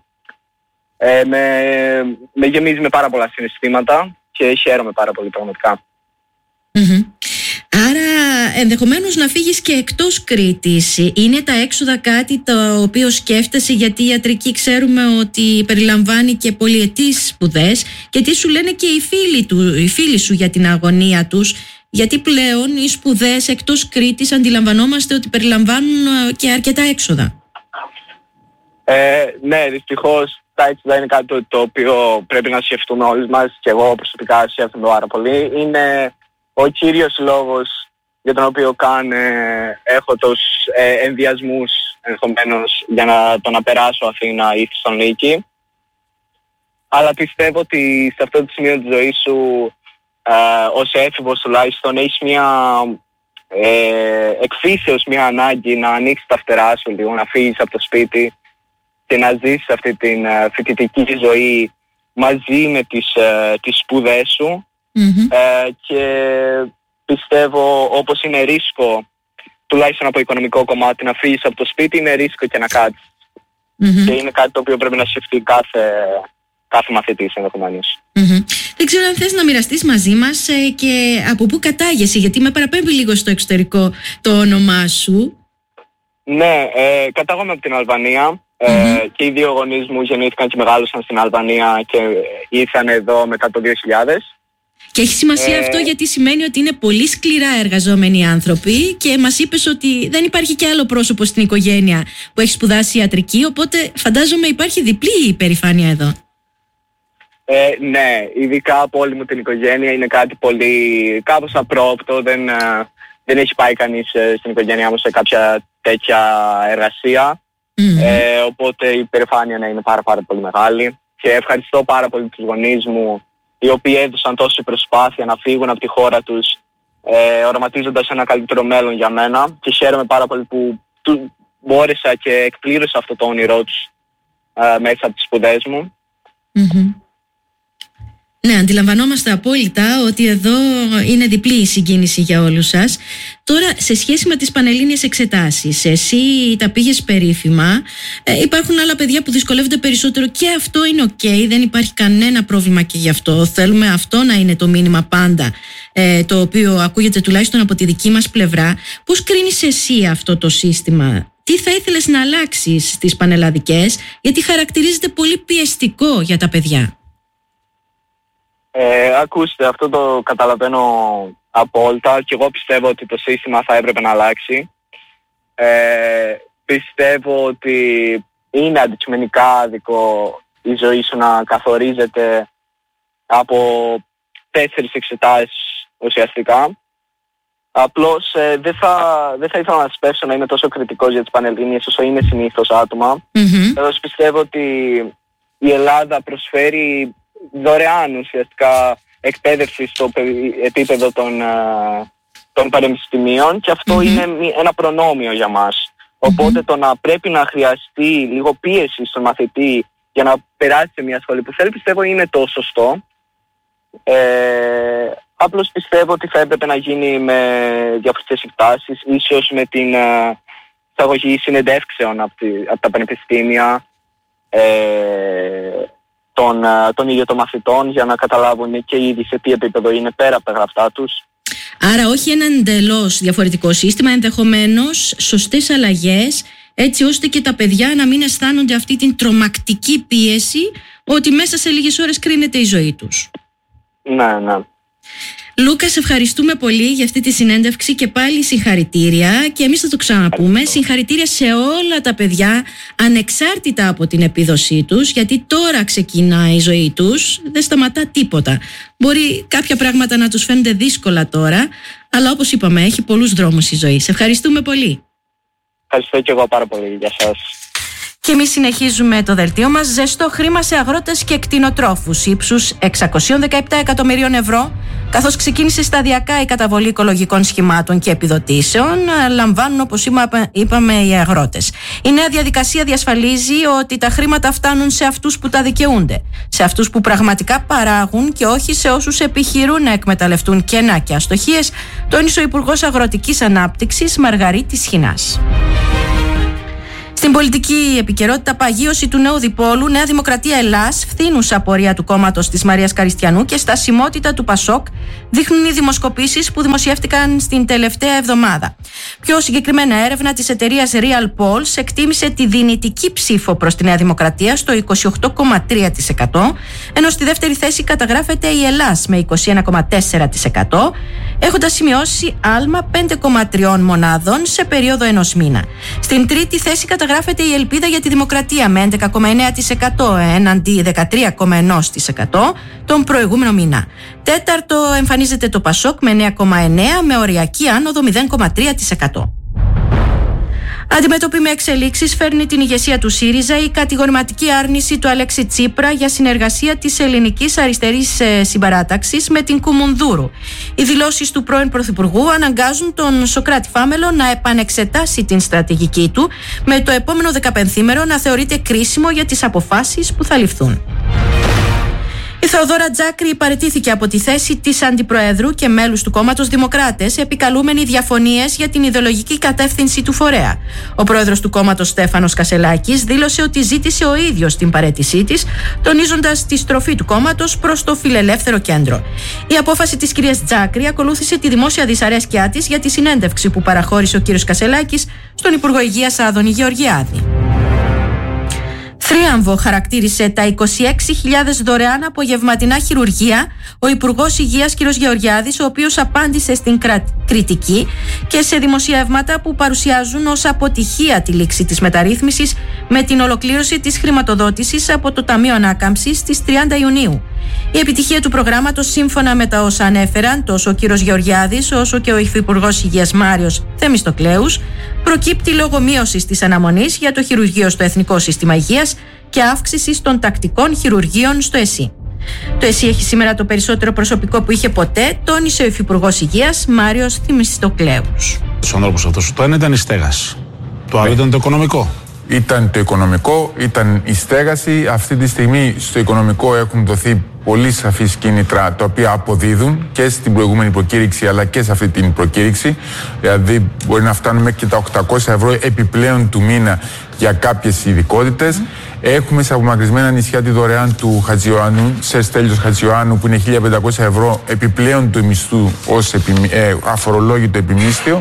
με γεμίζει με πάρα πολλά συναισθήματα και χαίρομαι πάρα πολύ πραγματικά. Άρα ενδεχομένως να φύγεις και εκτός Κρήτης. Είναι τα έξοδα κάτι το οποίο σκέφτεσαι, γιατί η ιατρική ξέρουμε ότι περιλαμβάνει και πολυετής σπουδές, και τι σου λένε και οι φίλοι σου για την αγωνία τους, γιατί πλέον οι σπουδές εκτός Κρήτης αντιλαμβανόμαστε ότι περιλαμβάνουν και αρκετά έξοδα. Ναι, δυστυχώς τα έξοδα είναι κάτι το οποίο πρέπει να σκεφτούμε όλοι μας, και εγώ προσωπικά σκέφτομαι πάρα πολύ. Είναι ο κύριος λόγος για τον οποίο έχω τους ενδιασμούς ενδεχομένως για να περάσω Αθήνα ή Θεσσαλονίκη. Αλλά πιστεύω ότι σε αυτό το σημείο της ζωής σου, ως έφηβος τουλάχιστον, έχεις μια εκφύσεως μια ανάγκη να ανοίξεις τα φτερά σου λίγο, να φύγεις από το σπίτι και να ζήσεις αυτή την φοιτητική ζωή μαζί με τις σπουδές σου. Και πιστεύω, όπως είναι ρίσκο, τουλάχιστον από οικονομικό κομμάτι, να φύγεις από το σπίτι, είναι ρίσκο και να κάτσεις. Και είναι κάτι το οποίο πρέπει να σκεφτεί κάθε μαθητής ενδεχομένως. Δεν ξέρω αν θες να μοιραστείς μαζί μας και από πού κατάγεσαι, γιατί με παραπέμπει λίγο στο εξωτερικό το όνομά σου. Ναι, κατάγομαι από την Αλβανία. Και οι δύο γονείς μου γεννήθηκαν και μεγάλωσαν στην Αλβανία και ήρθαν εδώ μετά το 2000. Και έχει σημασία αυτό, γιατί σημαίνει ότι είναι πολύ σκληρά εργαζόμενοι άνθρωποι, και μας είπες ότι δεν υπάρχει και άλλο πρόσωπο στην οικογένεια που έχει σπουδάσει ιατρική, οπότε φαντάζομαι υπάρχει διπλή υπερηφάνεια εδώ. Ναι, ειδικά από όλη μου την οικογένεια είναι κάτι πολύ κάπως απρόοπτο. Δεν έχει πάει κανείς στην οικογένειά μου σε κάποια τέτοια εργασία. Οπότε η υπερηφάνεια είναι πάρα πολύ μεγάλη, και ευχαριστώ πάρα πολύ τους γονείς μου, οι οποίοι έδωσαν τόση προσπάθεια να φύγουν από τη χώρα τους, οραματίζοντας ένα καλύτερο μέλλον για μένα, και χαίρομαι πάρα πολύ που μπόρεσα και εκπλήρωσα αυτό το όνειρό τους μέσα από τις σπουδές μου. Ναι, αντιλαμβανόμαστε απόλυτα ότι εδώ είναι διπλή η συγκίνηση για όλους σας. Τώρα, σε σχέση με τις πανελλήνιες εξετάσεις, εσύ τα πήγες περίφημα. Υπάρχουν άλλα παιδιά που δυσκολεύονται περισσότερο, και αυτό είναι ok, δεν υπάρχει κανένα πρόβλημα και γι' αυτό. Θέλουμε αυτό να είναι το μήνυμα πάντα, το οποίο ακούγεται τουλάχιστον από τη δική μας πλευρά. Πώς κρίνεις εσύ αυτό το σύστημα? Τι θα ήθελες να αλλάξεις στις πανελλαδικές, γιατί χαρακτηρίζεται πολύ πιεστικό για τα παιδιά? Ακούστε, αυτό το καταλαβαίνω απόλυτα, και εγώ πιστεύω ότι το σύστημα θα έπρεπε να αλλάξει. Πιστεύω ότι είναι αντικειμενικά άδικο η ζωή σου να καθορίζεται από 4 εξετάσεις ουσιαστικά. Απλώς δεν θα ήθελα να σπεύσω να είμαι τόσο κριτικός για τις πανελλήνιες όσο είναι συνήθως άτομα. Εγώ πιστεύω ότι η Ελλάδα προσφέρει δωρεάν ουσιαστικά εκπαίδευση στο επίπεδο των πανεπιστημίων, και αυτό είναι ένα προνόμιο για μας. Οπότε το να πρέπει να χρειαστεί λίγο πίεση στον μαθητή για να περάσει σε μια σχολή που θέλει, πιστεύω είναι το σωστό. Απλώς πιστεύω ότι θα έπρεπε να γίνει με διαφορετικές εκτάσεις, ίσως με την εισαγωγή συνεντεύξεων από τα πανεπιστήμια, των ίδιων των μαθητών, για να καταλάβουν και ήδη σε τι επίπεδο είναι πέρα από τα γραφτά τους. Άρα όχι ένα εντελώς διαφορετικό σύστημα, ενδεχομένως σωστές αλλαγές, έτσι ώστε και τα παιδιά να μην αισθάνονται αυτή την τρομακτική πίεση ότι μέσα σε λίγες ώρες κρίνεται η ζωή τους. Ναι. Λούκα, σε ευχαριστούμε πολύ για αυτή τη συνέντευξη, και πάλι συγχαρητήρια, και εμείς θα το ξαναπούμε. Συγχαρητήρια σε όλα τα παιδιά, ανεξάρτητα από την επίδοσή τους, γιατί τώρα ξεκινάει η ζωή τους, δεν σταματά τίποτα. Μπορεί κάποια πράγματα να τους φαίνονται δύσκολα τώρα, αλλά όπως είπαμε, έχει πολλούς δρόμους η ζωή. Σε ευχαριστούμε πολύ. Ευχαριστώ και εγώ πάρα πολύ. Γεια σας. Και εμείς συνεχίζουμε το δελτίο μας. Ζεστό χρήμα σε αγρότες και κτηνοτρόφους ύψους 617 εκατομμυρίων ευρώ. Καθώς ξεκίνησε σταδιακά η καταβολή οικολογικών σχημάτων και επιδοτήσεων, λαμβάνουν, όπως είπαμε, οι αγρότες. Η νέα διαδικασία διασφαλίζει ότι τα χρήματα φτάνουν σε αυτούς που τα δικαιούνται, σε αυτούς που πραγματικά παράγουν, και όχι σε όσους επιχειρούν να εκμεταλλευτούν κενά και αστοχίες, τόνισε ο Υπουργός Αγροτικής Ανάπτυξης Μαργαρίτης Χινάς. Στην πολιτική επικαιρότητα, παγίωση του νέου διπόλου Νέα Δημοκρατία Ελλάς, φθήνουσα πορεία του κόμματος της Μαρίας Καριστιανού και στασιμότητα του Πασόκ δείχνουν οι δημοσκοπήσεις που δημοσιεύτηκαν στην τελευταία εβδομάδα. Πιο συγκεκριμένα, έρευνα της εταιρείας Real Polls εκτίμησε τη δυνητική ψήφο προς τη Νέα Δημοκρατία στο 28,3%, ενώ στη δεύτερη θέση καταγράφεται η Ελλάς με 21,4%, έχοντας σημειώσει άλμα 5,3 μονάδων σε περίοδο ενός μήνα. Στην τρίτη θέση καταγράφεται η Ελπίδα για τη Δημοκρατία με 11,9% έναντι 13,1% τον προηγούμενο μήνα. Τέταρτο εμφανίζεται το Πασόκ με 9,9% με οριακή άνοδο 0,3%. Αντιμέτωπη με εξελίξεις, φέρνει την ηγεσία του ΣΥΡΙΖΑ η κατηγορηματική άρνηση του Αλέξη Τσίπρα για συνεργασία της ελληνικής αριστερής συμπαράταξης με την Κουμουνδούρου. Οι δηλώσεις του πρώην Πρωθυπουργού αναγκάζουν τον Σωκράτη Φάμελο να επανεξετάσει την στρατηγική του, με το επόμενο 15ήμερο να θεωρείται κρίσιμο για τις αποφάσεις που θα ληφθούν. Η Θεοδόρα Τζάκρη παραιτήθηκε από τη θέση της Αντιπροέδρου και μέλους του κόμματος Δημοκράτες, επικαλούμενοι διαφωνίες για την ιδεολογική κατεύθυνση του φορέα. Ο πρόεδρος του κόμματος Στέφανος Κασελάκης δήλωσε ότι ζήτησε ο ίδιος την παραίτησή της, τονίζοντας τη στροφή του κόμματος προς το φιλελεύθερο κέντρο. Η απόφαση της κυρίας Τζάκρη ακολούθησε τη δημόσια δυσαρέσκειά της για τη συνέντευξη που παραχώρησε ο κύριος Κασελάκης στον Υπουργό Υγείας Άδωνη Γεωργιάδη. Θρίαμβο χαρακτήρισε τα 26.000 δωρεάν απογευματινά χειρουργία ο Υπουργός Υγείας κ. Γεωργιάδης, ο οποίος απάντησε στην κριτική και σε δημοσιεύματα που παρουσιάζουν ως αποτυχία τη λήξη της μεταρρύθμισης με την ολοκλήρωση της χρηματοδότησης από το Ταμείο Ανάκαμψης στις 30 Ιουνίου. Η επιτυχία του προγράμματος, σύμφωνα με τα όσα ανέφεραν τόσο ο κ. Γεωργιάδης όσο και ο Υφυπουργός Υγείας Μάριος Θεμιστοκλέους, προκύπτει λόγω μείωσης της αναμονής για το χειρουργείο στο Εθνικό Σύστημα Υγείας και αύξησης των τακτικών χειρουργείων στο ΕΣΥ. Το ΕΣΥ έχει σήμερα το περισσότερο προσωπικό που είχε ποτέ, τόνισε ο Υφυπουργός Υγείας Μάριος Θεμιστοκλέους. Στον τρόπο αυτό, το ένα ήταν η στέγαση. Το άλλο ήταν το οικονομικό. Ήταν το οικονομικό, ήταν η στέγαση. Αυτή τη στιγμή στο οικονομικό έχουν δοθεί πολύ σαφείς κίνητρα, τα οποία αποδίδουν και στην προηγούμενη προκήρυξη αλλά και σε αυτή την προκήρυξη. Δηλαδή μπορεί να φτάνουν μέχρι και τα 800 ευρώ επιπλέον του μήνα για κάποιες ειδικότητες. Έχουμε σε απομακρυσμένα νησιά τη δωρεάν του Χατζιωάννου, σε Στέλιος Χατζιωάννου, που είναι 1.500 ευρώ επιπλέον του μισθού ως αφορολόγητο επιμίσθιο.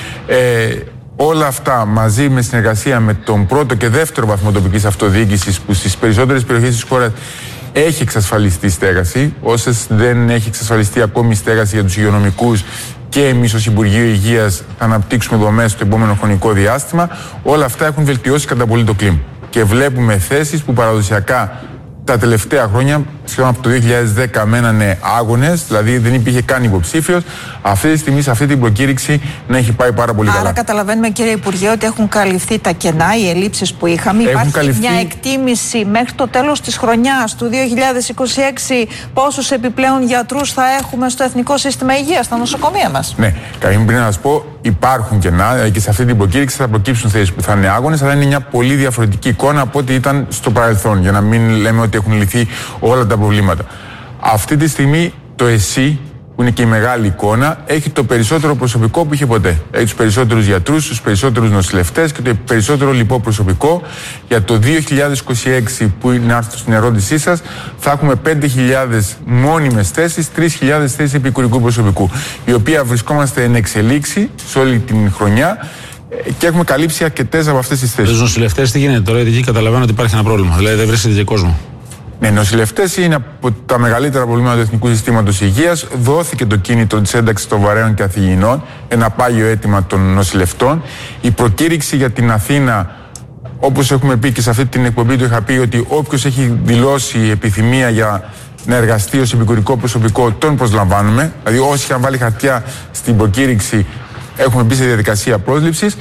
Όλα αυτά μαζί με συνεργασία με τον πρώτο και δεύτερο βαθμό τοπικής αυτοδιοίκησης, που στις περισσότερες περιοχές της χώρας έχει εξασφαλιστεί στέγαση, όσες δεν έχει εξασφαλιστεί ακόμη στέγαση για τους υγειονομικούς, και εμείς ως Υπουργείο Υγείας θα αναπτύξουμε δομές στο επόμενο χρονικό διάστημα. Όλα αυτά έχουν βελτιώσει κατά πολύ το κλίμα. Και βλέπουμε θέσεις που παραδοσιακά τα τελευταία χρόνια, σχεδόν από το 2010, μένανε άγονες, δηλαδή δεν υπήρχε καν υποψήφιος. Αυτή τη στιγμή, σε αυτή την προκήρυξη, να έχει πάει πάρα πολύ καλά. Άρα, καταλαβαίνουμε, κύριε Υπουργέ, ότι έχουν καλυφθεί τα κενά, οι ελλείψεις που είχαμε. Υπάρχει μια εκτίμηση μέχρι το τέλος της χρονιάς του 2026 πόσους επιπλέον γιατρούς θα έχουμε στο Εθνικό Σύστημα Υγείας, στα νοσοκομεία μας? Ναι, πριν να σας πω, υπάρχουν κενά, δηλαδή και σε αυτή την προκήρυξη θα προκύψουν θέσεις που θα είναι άγονες, αλλά είναι μια πολύ διαφορετική εικόνα από ό,τι ήταν στο παρελθόν, για να μην λέμε ότι έχουν λυθεί όλα τα προβλήματα. Αυτή τη στιγμή το ΕΣΥ, που είναι και η μεγάλη εικόνα, έχει το περισσότερο προσωπικό που είχε ποτέ. Έχει τους περισσότερους γιατρούς, τους περισσότερους νοσηλευτές και το περισσότερο λοιπό προσωπικό. Για το 2026, που είναι άρθρο στην ερώτησή σας, θα έχουμε 5.000 μόνιμες θέσεις, 3.000 θέσεις επικουρικού προσωπικού, η οποία βρισκόμαστε εν εξελίξη σε όλη την χρονιά. Και έχουμε καλύψει αρκετές από αυτές τις θέσεις. Στους νοσηλευτές τι γίνεται τώρα, γιατί καταλαβαίνω ότι υπάρχει ένα πρόβλημα. Δηλαδή δεν βρίσκεται και κόσμο. Ναι, νοσηλευτές είναι από τα μεγαλύτερα προβλήματα του Εθνικού Συστήματος Υγείας. Δόθηκε το κίνητρο της ένταξης των βαρέων και αθηγηνών, ένα πάγιο αίτημα των νοσηλευτών. Η προκήρυξη για την Αθήνα, όπως έχουμε πει και σε αυτή την εκπομπή, του είχα πει ότι όποιος έχει δηλώσει επιθυμία για να εργαστεί ως επικουρικό προσωπικό, τον προσλαμβάνουμε. Δηλαδή, όσοι είχαν βάλει χαρτιά στην προκήρυξη, έχουμε μπει σε διαδικασία πρόσληψης.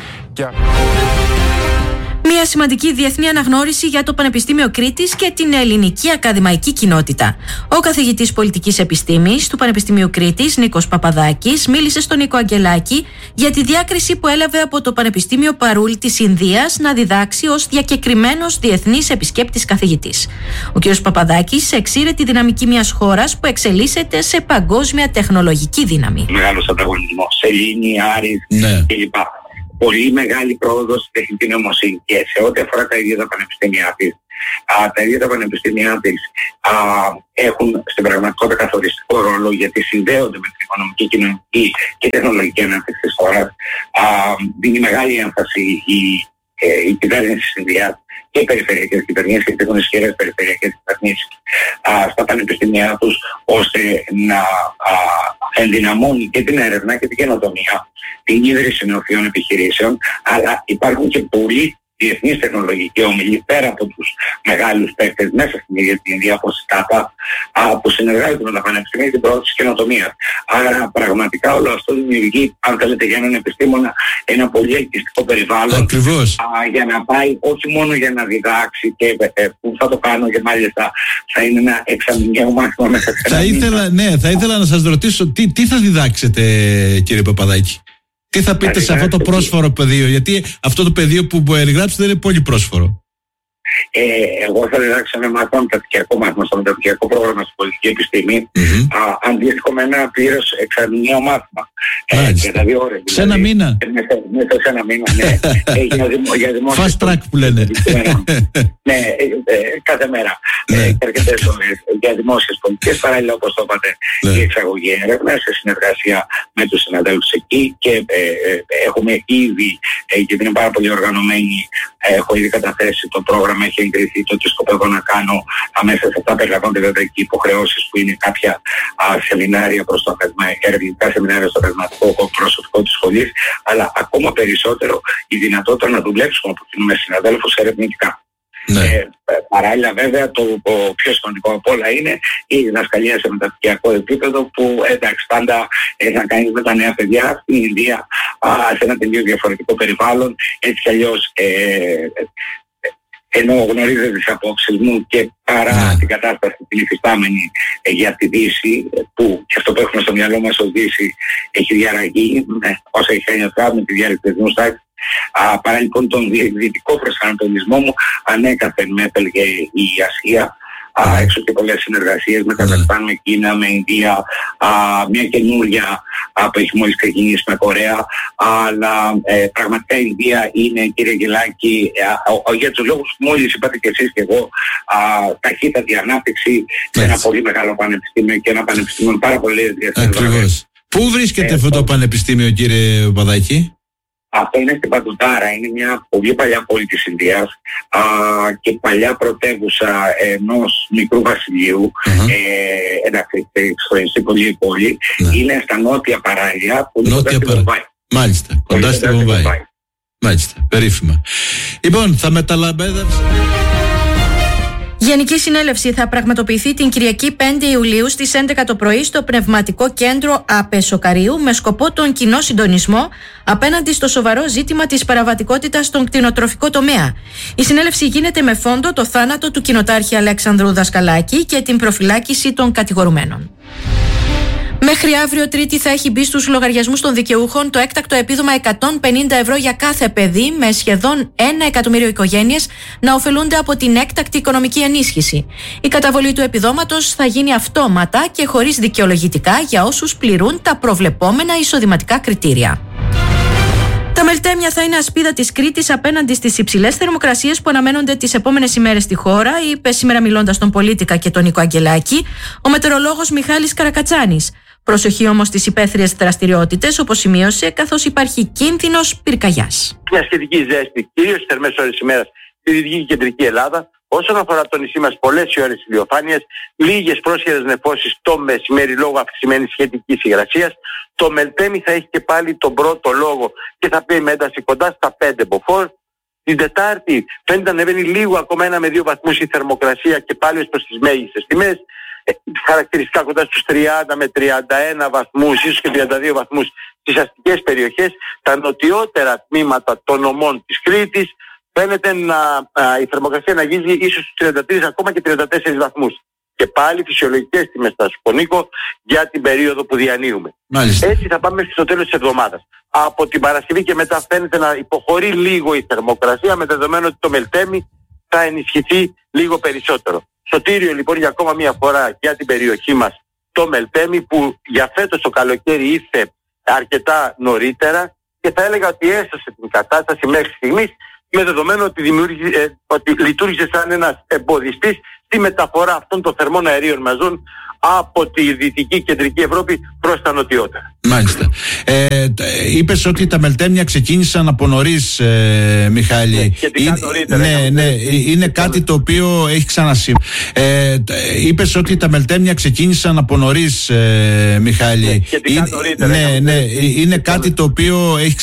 Μια σημαντική διεθνή αναγνώριση για το Πανεπιστήμιο Κρήτης και την ελληνική ακαδημαϊκή κοινότητα. Ο καθηγητής πολιτικής επιστήμης του Πανεπιστημίου Κρήτης, Νίκος Παπαδάκης, μίλησε στον Νίκο Αγγελάκη για τη διάκριση που έλαβε από το Πανεπιστήμιο Παρούλ της Ινδίας να διδάξει ως διακεκριμένος διεθνής επισκέπτης καθηγητής. Ο κ. Παπαδάκης εξήρε τη δυναμική μιας χώρας που εξελίσσεται σε παγκόσμια τεχνολογική δύναμη. Μεγάλος ανταγωνισμός, Σελήνη, Άρης κλπ. πολύ μεγάλη πρόοδο στην τεχνητή νοημοσύνη και σε ό,τι αφορά τα ίδια τα πανεπιστήμια της. Τα ίδια τα πανεπιστήμια της έχουν στην πραγματικότητα καθοριστικό ρόλο, γιατί συνδέονται με την οικονομική, κοινωνική και τεχνολογική ανάπτυξη της χώρας. Δίνει μεγάλη έμφαση η κυβέρνηση στην Ινδία και οι περιφερειακές κυβερνήσεις, γιατί έχουν ισχυρές περιφερειακές κυβερνήσεις στα πανεπιστήμια τους, ώστε να ενδυναμώνει και την έρευνα και την καινοτομία, την ίδρυση νεοφυών επιχειρήσεων, αλλά υπάρχουν και πολλοί διεθνείς τεχνολογικοί όμιλοι πέρα από τους μεγάλους παίκτες μέσα στην ίδια την Ινδία, όπως η ΤΑΤΑ, που συνεργάζονται με τα πανεπιστήμια για την πρόοδο της καινοτομίας. Άρα πραγματικά όλο αυτό δημιουργεί, αν θέλετε, για έναν επιστήμονα ένα πολύ ελκυστικό περιβάλλον για να πάει, όχι μόνο για να διδάξει και που θα το κάνω και μάλιστα θα είναι ένα εξαμηνιαίο μάθημα μέσα σε θα ήθελα να σας ρωτήσω τι θα διδάξετε, κύριε Παπαδάκη. Τι θα πείτε σε αυτό το πρόσφορο πεδίο, γιατί αυτό το πεδίο που περιγράψετε είναι πολύ πρόσφορο. Εγώ θα διδάξω ένα μάθημα μεταπτυχιακό μάθημα στο μεταπτυχιακό πρόγραμμα στην πολιτική επιστήμη, αντίστοιχο με ένα πλήρως εξαμηνιαίο μάθημα. Για τα 2 ώρες. Σε ένα μήνα. Μέσα σε ένα μήνα, ναι. Για δημόσια. Fast track που λένε. Ναι, κάθε μέρα. Αρκετές ώρες για δημόσιες πολιτικές, παράλληλα όπως το είπατε, η εξαγωγή έρευνα σε συνεργασία με τους συναδέλφους εκεί και έχουμε ήδη, γιατί είναι πάρα πολύ οργανωμένοι, έχω ήδη καταθέσει το πρόγραμμα, έχει εγκριθεί το τι σκοπεύω να κάνω. Αμέσως σε αυτά περιλαμβάνονται βέβαια και υποχρεώσεις που είναι κάποια σεμινάρια προς το ερευνητικά σεμινάρια στο ακαδημαϊκό προσωπικό της σχολής, αλλά ακόμα περισσότερο η δυνατότητα να δουλέψουμε με συναδέλφους ερευνητικά. Παράλληλα βέβαια το πιο σημαντικό από όλα είναι η διδασκαλία σε μεταπτυχιακό επίπεδο, που εντάξει πάντα έχει να κάνει με τα νέα παιδιά στην Ινδία, σε ένα τελείως διαφορετικό περιβάλλον. Έτσι κι αλλιώς ενώ γνωρίζετε τις απόψεις μου και παρά την κατάσταση την υφιστάμενη για τη Δύση, που και αυτό που έχουμε στο μυαλό μας ως Δύση έχει διαραγεί όσα έχει κάνει με τη διάρκεια της διεθνούς τάξης, παρά λοιπόν τον δυτικό προσανατολισμό μου ανέκαθεν με έπελγε η Ασία, έξω και πολλές συνεργασίες με Καζακστάν, με Κίνα, με Ινδία, μια καινούρια που έχει μόλις ξεκινήσει με Κορέα, αλλά πραγματικά η Ινδία είναι, κύριε Γελάκη, για τους λόγους που μόλις είπατε και εσείς και εγώ, ταχύτατη ανάπτυξη σε ένα πολύ μεγάλο πανεπιστήμιο και ένα πανεπιστήμιο πάρα πολύ διεθνές. Πού βρίσκεται αυτό το πανεπιστήμιο, κύριε Παπαδάκη? Αυτό είναι στην Παντουτάρα, είναι μια πολύ παλιά πόλη της Ινδίας και παλιά πρωτεύουσα ενός μικρού βασιλείου, εντάξει, στο νησί πολύ πόλη, είναι στα νότια παράλια που είναι κοντά στη Βομβάη. Μάλιστα, κοντά στη Βομβάη. Μάλιστα, περίφημα. Λοιπόν, θα μεταλαμπέδευσα. Γενική συνέλευση θα πραγματοποιηθεί την Κυριακή 5 Ιουλίου στις 11 το πρωί στο Πνευματικό Κέντρο Απεσοκαρίου, με σκοπό τον κοινό συντονισμό απέναντι στο σοβαρό ζήτημα της παραβατικότητας στον κτηνοτροφικό τομέα. Η συνέλευση γίνεται με φόντο το θάνατο του κοινοτάρχη Αλέξανδρου Δασκαλάκη και την προφυλάκηση των κατηγορουμένων. Μέχρι αύριο Τρίτη θα έχει μπει στους λογαριασμούς των δικαιούχων το έκτακτο επίδομα 150 ευρώ για κάθε παιδί, με σχεδόν 1 εκατομμύριο οικογένειες να ωφελούνται από την έκτακτη οικονομική ενίσχυση. Η καταβολή του επιδόματος θα γίνει αυτόματα και χωρίς δικαιολογητικά για όσους πληρούν τα προβλεπόμενα εισοδηματικά κριτήρια. Τα Μελτέμια θα είναι ασπίδα της Κρήτης απέναντι στις υψηλές θερμοκρασίες που αναμένονται τις επόμενες ημέρες στη χώρα, είπε σήμερα μιλώντας στον Πολίτικα και τον Νίκο Αγγελάκη ο μετεωρολόγος Μιχάλης Καρακατσάνης. Προσοχή όμως στις υπαίθριες δραστηριότητες, όπως σημείωσε, καθώς υπάρχει κίνδυνος πυρκαγιάς. Μια σχετική ζέστη, κυρίως στις θερμές ώρες ημέρας, στη δυτική και κεντρική Ελλάδα. Όσον αφορά το νησί μας, πολλές οι ώρες ηλιοφάνειας, λίγες πρόσχερες νεφώσεις το μεσημέρι λόγω αυξημένης σχετικής υγρασίας. Το Μελτέμι θα έχει και πάλι τον πρώτο λόγο και θα πει με ένταση κοντά στα 5 μποφόρ. Την Τετάρτη φαίνεται να ανεβαίνει λίγο ακόμα 1 με 2 βαθμούς η θερμοκρασία και πάλι ως προς τις μέγιστες τιμές. Χαρακτηριστικά κοντά στους 30 με 31 βαθμούς, ίσως και 32 βαθμούς στις αστικές περιοχές. Τα νοτιότερα τμήματα των νομών της Κρήτης φαίνεται η θερμοκρασία να αγγίζει ίσως στους 33 ακόμα και 34 βαθμούς. Και πάλι φυσιολογικές τιμές, θα σου πω Νίκο, για την περίοδο που διανύουμε. Μάλιστα. Έτσι θα πάμε στο τέλος της εβδομάδας. Από την Παρασκευή και μετά φαίνεται να υποχωρεί λίγο η θερμοκρασία, με δεδομένο ότι το Μελτέμι θα ενισχυθεί λίγο περισσότερο. Σωτήριο λοιπόν για ακόμα μια φορά για την περιοχή μας το Μελτέμι, που για φέτος το καλοκαίρι ήρθε αρκετά νωρίτερα και θα έλεγα ότι έσωσε την κατάσταση μέχρι στιγμής, με δεδομένο ότι λειτουργήσε σαν ένας εμποδιστής στη μεταφορά αυτών των θερμών αερίων μαζών από τη δυτική κεντρική Ευρώπη προς τα νοτιότερα. Μάλιστα. Είπες ότι τα μελτέμια ξεκίνησαν από νωρίς, Μιχάλη. Είναι κάτι το οποίο έχει ξανασυμβεί. Είπες ότι τα μελτέμια ξεκίνησαν από νωρίς, Μιχάλη. Είναι κάτι το οποίο έχει